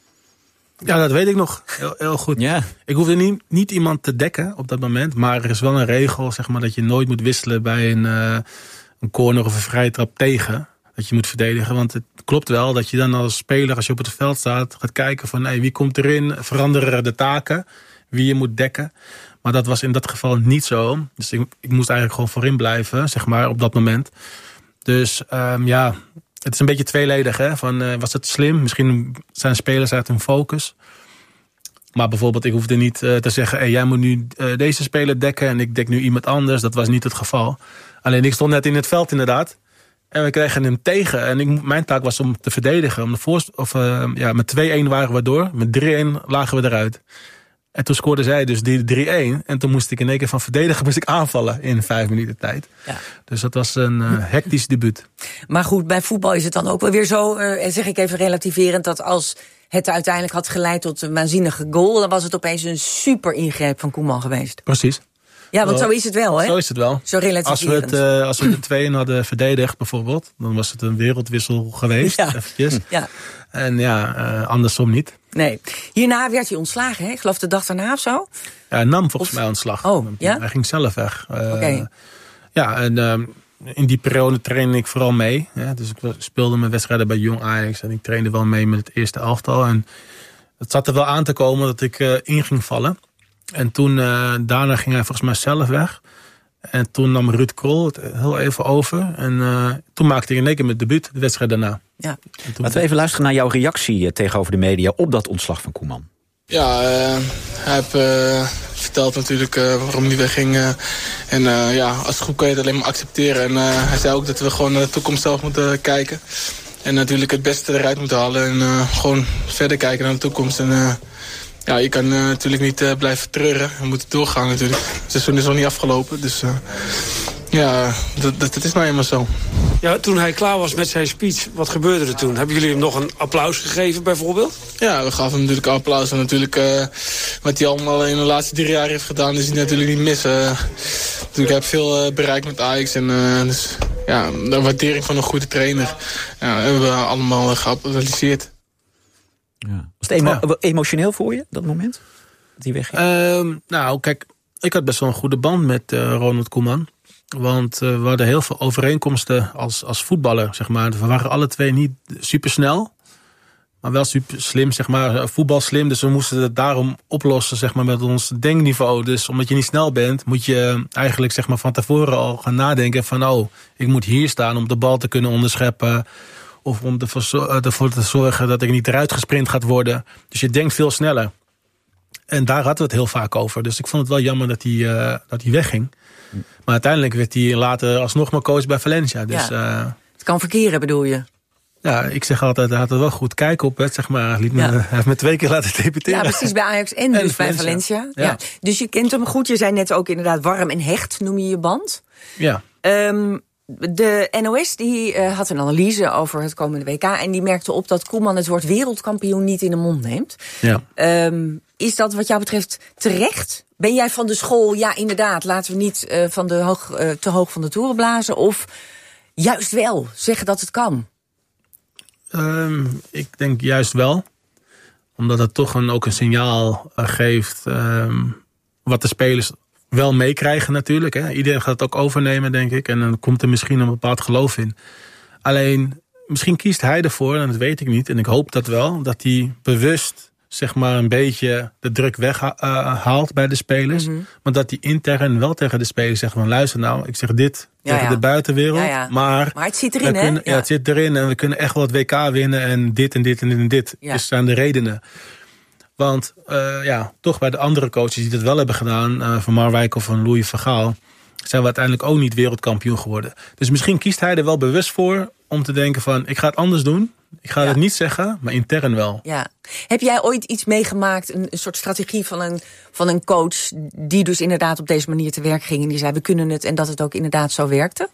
Ja, dat weet ik nog. Heel, heel goed. Ja. Ik hoefde niet, niet iemand te dekken op dat moment. Maar er is wel een regel, zeg maar, dat je nooit moet wisselen bij een, uh, een corner of een vrije trap tegen. Dat je moet verdedigen. Want het klopt wel dat je dan als speler, als je op het veld staat, gaat kijken van hey, wie komt erin, veranderen de taken, wie je moet dekken. Maar dat was in dat geval niet zo. Dus ik, ik moest eigenlijk gewoon voorin blijven, zeg maar, op dat moment. Dus um, ja, het is een beetje tweeledig. Hè? Van, uh, was het slim? Misschien zijn spelers uit hun focus. Maar bijvoorbeeld, ik hoefde niet uh, te zeggen, hey, jij moet nu uh, deze speler dekken en ik dek nu iemand anders. Dat was niet het geval. Alleen ik stond net in het veld inderdaad. En we kregen hem tegen. En ik, mijn taak was om te verdedigen. Om de voorst- of, uh, ja, met twee-een waren we door. Met drie-een lagen we eruit. En toen scoorde zij dus die drie-een. En toen moest ik in één keer van verdedigen moest ik aanvallen in vijf minuten tijd. Ja. Dus dat was een uh, hectisch debuut. Maar goed, bij voetbal is het dan ook wel weer zo, uh, zeg ik even relativerend, dat als het uiteindelijk had geleid tot een waanzinnige goal, dan was het opeens een super ingreep van Koeman geweest. Precies. Ja, want zo is het wel, hè? Zo is het wel. Zo relativerend. Als we het, uh, als we de tweeën hadden verdedigd bijvoorbeeld, dan was het een wereldwissel geweest. Ja. Eventjes. Ja. En ja, uh, andersom niet. Nee. Hierna werd hij ontslagen, hè? Ik geloof de dag daarna of zo? Ja, hij nam volgens of... mij ontslag. Oh, ja? Hij ging zelf weg. Uh, Oké. Okay. Ja, en uh, in die periode trainde ik vooral mee. Ja, dus ik speelde mijn wedstrijden bij Jong Ajax en ik trainde wel mee met het eerste elftal. En het zat er wel aan te komen dat ik uh, in ging vallen. En toen, uh, daarna ging hij volgens mij zelf weg. En toen nam Ruud Krol het heel even over. En uh, toen maakte ik in één keer mijn debuut, de wedstrijd daarna. Ja. Laten we even luisteren naar jouw reactie tegenover de media op dat ontslag van Koeman. Ja, uh, hij heeft uh, verteld natuurlijk uh, waarom hij wegging. Uh, en uh, ja, als het goed kan je het alleen maar accepteren. En uh, hij zei ook dat we gewoon naar de toekomst zelf moeten kijken. En natuurlijk het beste eruit moeten halen. En uh, gewoon verder kijken naar de toekomst. En uh, ja, je kan uh, natuurlijk niet uh, blijven treuren. We moeten doorgaan natuurlijk. Het seizoen is nog niet afgelopen. Dus uh, ja, dat, dat, dat is nou eenmaal zo. Ja, toen hij klaar was met zijn speech, wat gebeurde er toen? Hebben jullie hem nog een applaus gegeven bijvoorbeeld? Ja, we gaven hem natuurlijk een applaus. En natuurlijk uh, wat hij allemaal in de laatste drie jaar heeft gedaan, is hij natuurlijk niet missen. Uh, natuurlijk, hij heeft veel uh, bereikt met Ajax. En uh, dus ja, de waardering van een goede trainer ja, hebben we allemaal uh, geapplaudisseerd. Ja. Was het emo- ja. emotioneel voor je, dat moment? Dat hij wegging? Uh, nou, kijk, ik had best wel een goede band met uh, Ronald Koeman. Want uh, we hadden heel veel overeenkomsten als, als voetballer, zeg maar. We waren alle twee niet super snel, maar wel super slim, zeg maar. Voetbal slim, dus we moesten het daarom oplossen, zeg maar, met ons denkniveau. Dus omdat je niet snel bent, moet je eigenlijk, zeg maar, van tevoren al gaan nadenken van, oh, ik moet hier staan om de bal te kunnen onderscheppen. Of om ervoor te zorgen dat ik niet eruit gesprint gaat worden. Dus je denkt veel sneller. En daar hadden we het heel vaak over. Dus ik vond het wel jammer dat hij, uh, dat hij wegging. Maar uiteindelijk werd hij later alsnog maar coach bij Valencia. Dus, ja. uh, het kan verkeren, bedoel je? Ja, ik zeg altijd, hij had er wel goed kijk op. Het, zeg maar. Liet me, ja. Hij heeft me twee keer laten debuteren. Ja, precies, bij Ajax en, en dus Valencia. bij Valencia. Ja. Ja. Dus je kent hem goed. Je zei net ook inderdaad warm en hecht, noem je je band. Ja. Um, de N O S die, uh, had een analyse over het komende W K... en die merkte op dat Koeman het woord wereldkampioen niet in de mond neemt. Ja. Um, is dat wat jou betreft terecht? Ben jij van de school, ja inderdaad, laten we niet uh, van de hoog, uh, te hoog van de toren blazen... of juist wel, zeggen dat het kan? Um, ik denk juist wel. Omdat het toch een, ook een signaal uh, geeft... Um, wat de spelers wel meekrijgen natuurlijk. Hè. Iedereen gaat het ook overnemen, denk ik. En dan komt er misschien een bepaald geloof in. Alleen, misschien kiest hij ervoor, en dat weet ik niet... en ik hoop dat wel, dat hij bewust... zeg maar een beetje de druk weghaalt bij de spelers. Mm-hmm. Maar dat hij intern wel tegen de spelers zegt van... luister nou, ik zeg dit ja, tegen ja. de buitenwereld. Ja, ja. Maar, maar het zit erin, hè? Kunnen, ja. ja, het zit erin en we kunnen echt wel het W K winnen... en dit en dit en dit en dit. Ja. Dus zijn de redenen. Want uh, ja, toch bij de andere coaches die dat wel hebben gedaan... Uh, van Marwijk of van Louis van Gaal... zijn we uiteindelijk ook niet wereldkampioen geworden. Dus misschien kiest hij er wel bewust voor... om te denken van, ik ga het anders doen... Ik ga ja. het niet zeggen, maar intern wel. Ja. Heb jij ooit iets meegemaakt, een, een soort strategie van een, van een coach... die dus inderdaad op deze manier te werk ging... en die zei, we kunnen het, en dat het ook inderdaad zo werkte?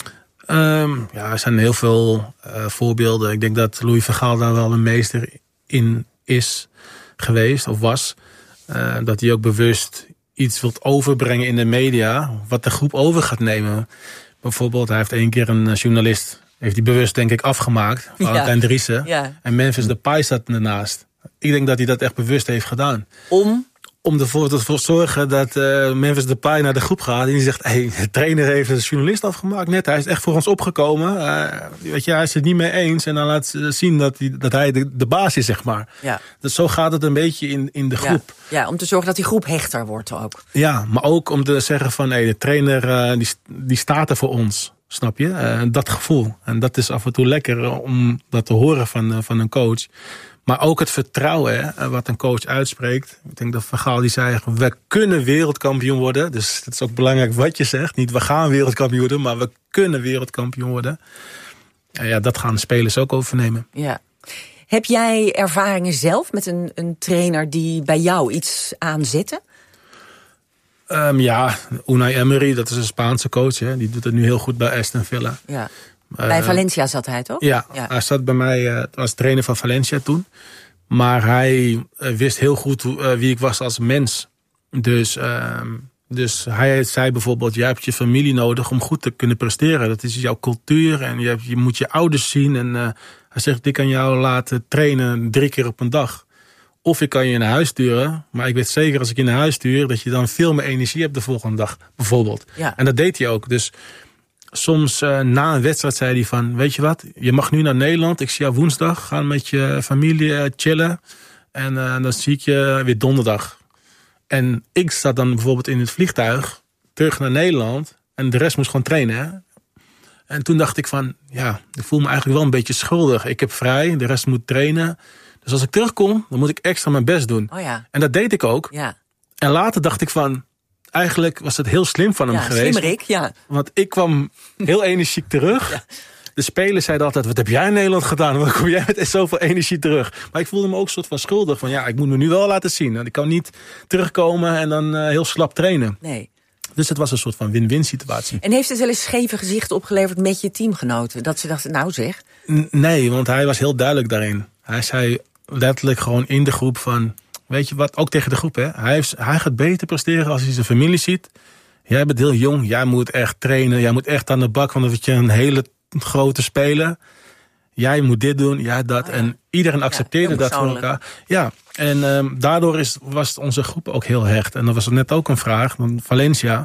Um, ja, er zijn heel veel uh, voorbeelden. Ik denk dat Louis van Gaal daar wel een meester in is geweest, of was. Uh, dat hij ook bewust iets wilt overbrengen in de media... wat de groep over gaat nemen. Bijvoorbeeld, hij heeft één keer een journalist... heeft hij bewust, denk ik, afgemaakt. Valentijn ja. Driessen. Ja. En Memphis Depay zat ernaast. Ik denk dat hij dat echt bewust heeft gedaan. Om? Om ervoor te zorgen dat uh, Memphis Depay naar de groep gaat. En die zegt, hey, de trainer heeft een journalist afgemaakt net. Hij is echt voor ons opgekomen. Uh, weet je, hij is het niet mee eens. En dan laat zien dat hij, dat hij de, de baas is, zeg maar. Ja. Dus zo gaat het een beetje in, in de groep. Ja. ja, om te zorgen dat die groep hechter wordt ook. Ja, maar ook om te zeggen van, hey, de trainer uh, die, die staat er voor ons. Snap je? Uh, dat gevoel. En dat is af en toe lekker om dat te horen van, uh, van een coach. Maar ook het vertrouwen hè, wat een coach uitspreekt. Ik denk dat Van Gaal die zei, we kunnen wereldkampioen worden. Dus het is ook belangrijk wat je zegt. Niet we gaan wereldkampioen worden, maar we kunnen wereldkampioen worden. En ja, dat gaan de spelers ook overnemen. Ja. Heb jij ervaringen zelf met een, een trainer die bij jou iets aanzette? Um, ja, Unai Emery, dat is een Spaanse coach. Hè. Die doet het nu heel goed bij Aston Villa. Ja. Bij uh, Valencia zat hij, toch? Ja, ja. Hij zat bij mij uh, als trainer van Valencia toen. Maar hij uh, wist heel goed uh, wie ik was als mens. Dus, uh, dus hij zei bijvoorbeeld, jij hebt je familie nodig om goed te kunnen presteren. Dat is jouw cultuur en je, hebt, je moet je ouders zien. En uh, hij zegt, ik kan jou laten trainen drie keer op een dag. Of ik kan je naar huis sturen. Maar ik weet zeker als ik je naar huis stuur... dat je dan veel meer energie hebt de volgende dag, bijvoorbeeld. Ja. En dat deed hij ook. Dus soms uh, na een wedstrijd zei hij van... weet je wat, je mag nu naar Nederland. Ik zie jou woensdag. Ga met je familie uh, chillen. En uh, dan zie ik je weer donderdag. En ik zat dan bijvoorbeeld in het vliegtuig... terug naar Nederland. En de rest moest gewoon trainen. Hè? En toen dacht ik van... ja, ik voel me eigenlijk wel een beetje schuldig. Ik heb vrij, de rest moet trainen... Dus als ik terugkom, dan moet ik extra mijn best doen. Oh ja. En dat deed ik ook. Ja. En later dacht ik van... eigenlijk was het heel slim van hem ja, geweest. Slimmerik, ja. Want ik kwam heel energiek terug. Ja. De spelers zeiden altijd... wat heb jij in Nederland gedaan? Waarom kom jij met zoveel energie terug? Maar ik voelde me ook een soort van schuldig. Van ja, ik moet me nu wel laten zien. Ik kan niet terugkomen en dan uh, heel slap trainen. Nee. Dus het was een soort van win-win situatie. En heeft het wel eens scheve gezichten opgeleverd met je teamgenoten? Dat ze dachten, nou zeg. N- nee, want hij was heel duidelijk daarin. Hij zei... letterlijk gewoon in de groep van... weet je wat, ook tegen de groep, hè. Hij, heeft, hij gaat beter presteren als hij zijn familie ziet. Jij bent heel jong, jij moet echt trainen. Jij moet echt aan de bak, want dan word je een hele grote speler. Jij moet dit doen, jij dat. Oh ja. En iedereen accepteerde ja, dat voor elkaar. Ja, en um, daardoor is, was onze groep ook heel hecht. En dat was net ook een vraag van Valencia.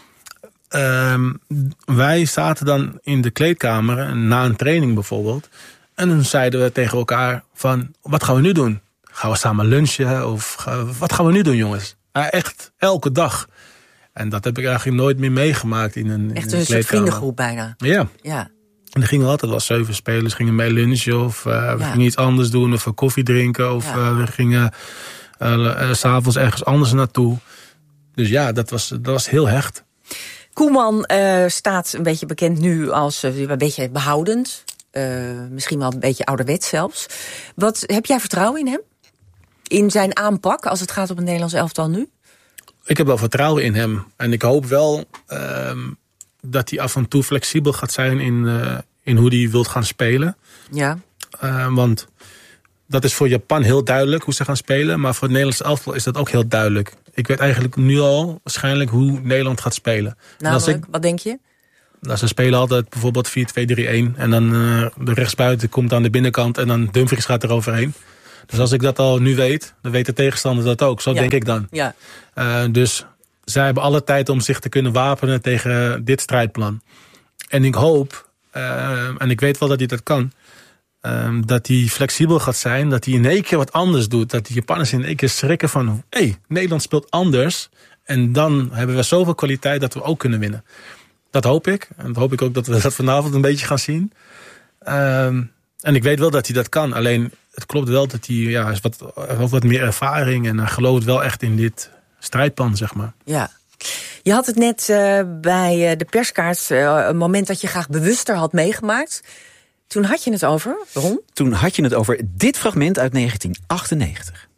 Um, wij zaten dan in de kleedkamer, na een training bijvoorbeeld... En toen zeiden we tegen elkaar van, wat gaan we nu doen? Gaan we samen lunchen? Of gaan, wat gaan we nu doen, jongens? Ja, echt, elke dag. En dat heb ik eigenlijk nooit meer meegemaakt in een Echt in een, een soort vriendengroep bijna. Ja. ja. En er gingen altijd wel zeven spelers, gingen mee lunchen. Of uh, we ja. gingen iets anders doen, of koffie drinken. Of ja. uh, we gingen Uh, uh, 's avonds ergens anders naartoe. Dus ja, dat was, dat was heel hecht. Koeman uh, staat een beetje bekend nu als uh, een beetje behoudend. Uh, misschien wel een beetje ouderwets zelfs. Wat, heb jij vertrouwen in hem? In zijn aanpak als het gaat om het Nederlands elftal nu? Ik heb wel vertrouwen in hem. En ik hoop wel uh, dat hij af en toe flexibel gaat zijn in, uh, in hoe hij wilt gaan spelen. Ja. Uh, want dat is voor Japan heel duidelijk hoe ze gaan spelen. Maar voor het Nederlands elftal is dat ook heel duidelijk. Ik weet eigenlijk nu al waarschijnlijk hoe Nederland gaat spelen. Namelijk, ik, wat denk je? Nou, ze spelen altijd bijvoorbeeld vier twee drie een. En dan uh, de rechtsbuiten komt aan de binnenkant en dan Dumfries gaat er overheen. Dus als ik dat al nu weet, dan weet de tegenstander dat ook. Zo ja. denk ik dan. Ja. Uh, dus zij hebben alle tijd om zich te kunnen wapenen tegen dit strijdplan. En ik hoop, uh, en ik weet wel dat hij dat kan, uh, dat hij flexibel gaat zijn. Dat hij in één keer wat anders doet. Dat die Japanners in één keer schrikken van, hé, hey, Nederland speelt anders. En dan hebben we zoveel kwaliteit dat we ook kunnen winnen. Dat hoop ik. En dat hoop ik ook dat we dat vanavond een beetje gaan zien. Uh, en ik weet wel dat hij dat kan. Alleen, het klopt wel dat hij ja, is wat, wat, wat meer ervaring. En hij gelooft wel echt in dit strijdplan, zeg maar. Ja. Je had het net uh, bij uh, de perskaart, uh, een moment dat je graag bewuster had meegemaakt. Toen had je het over, waarom? Toen had je het over dit fragment uit negentien achtennegentig.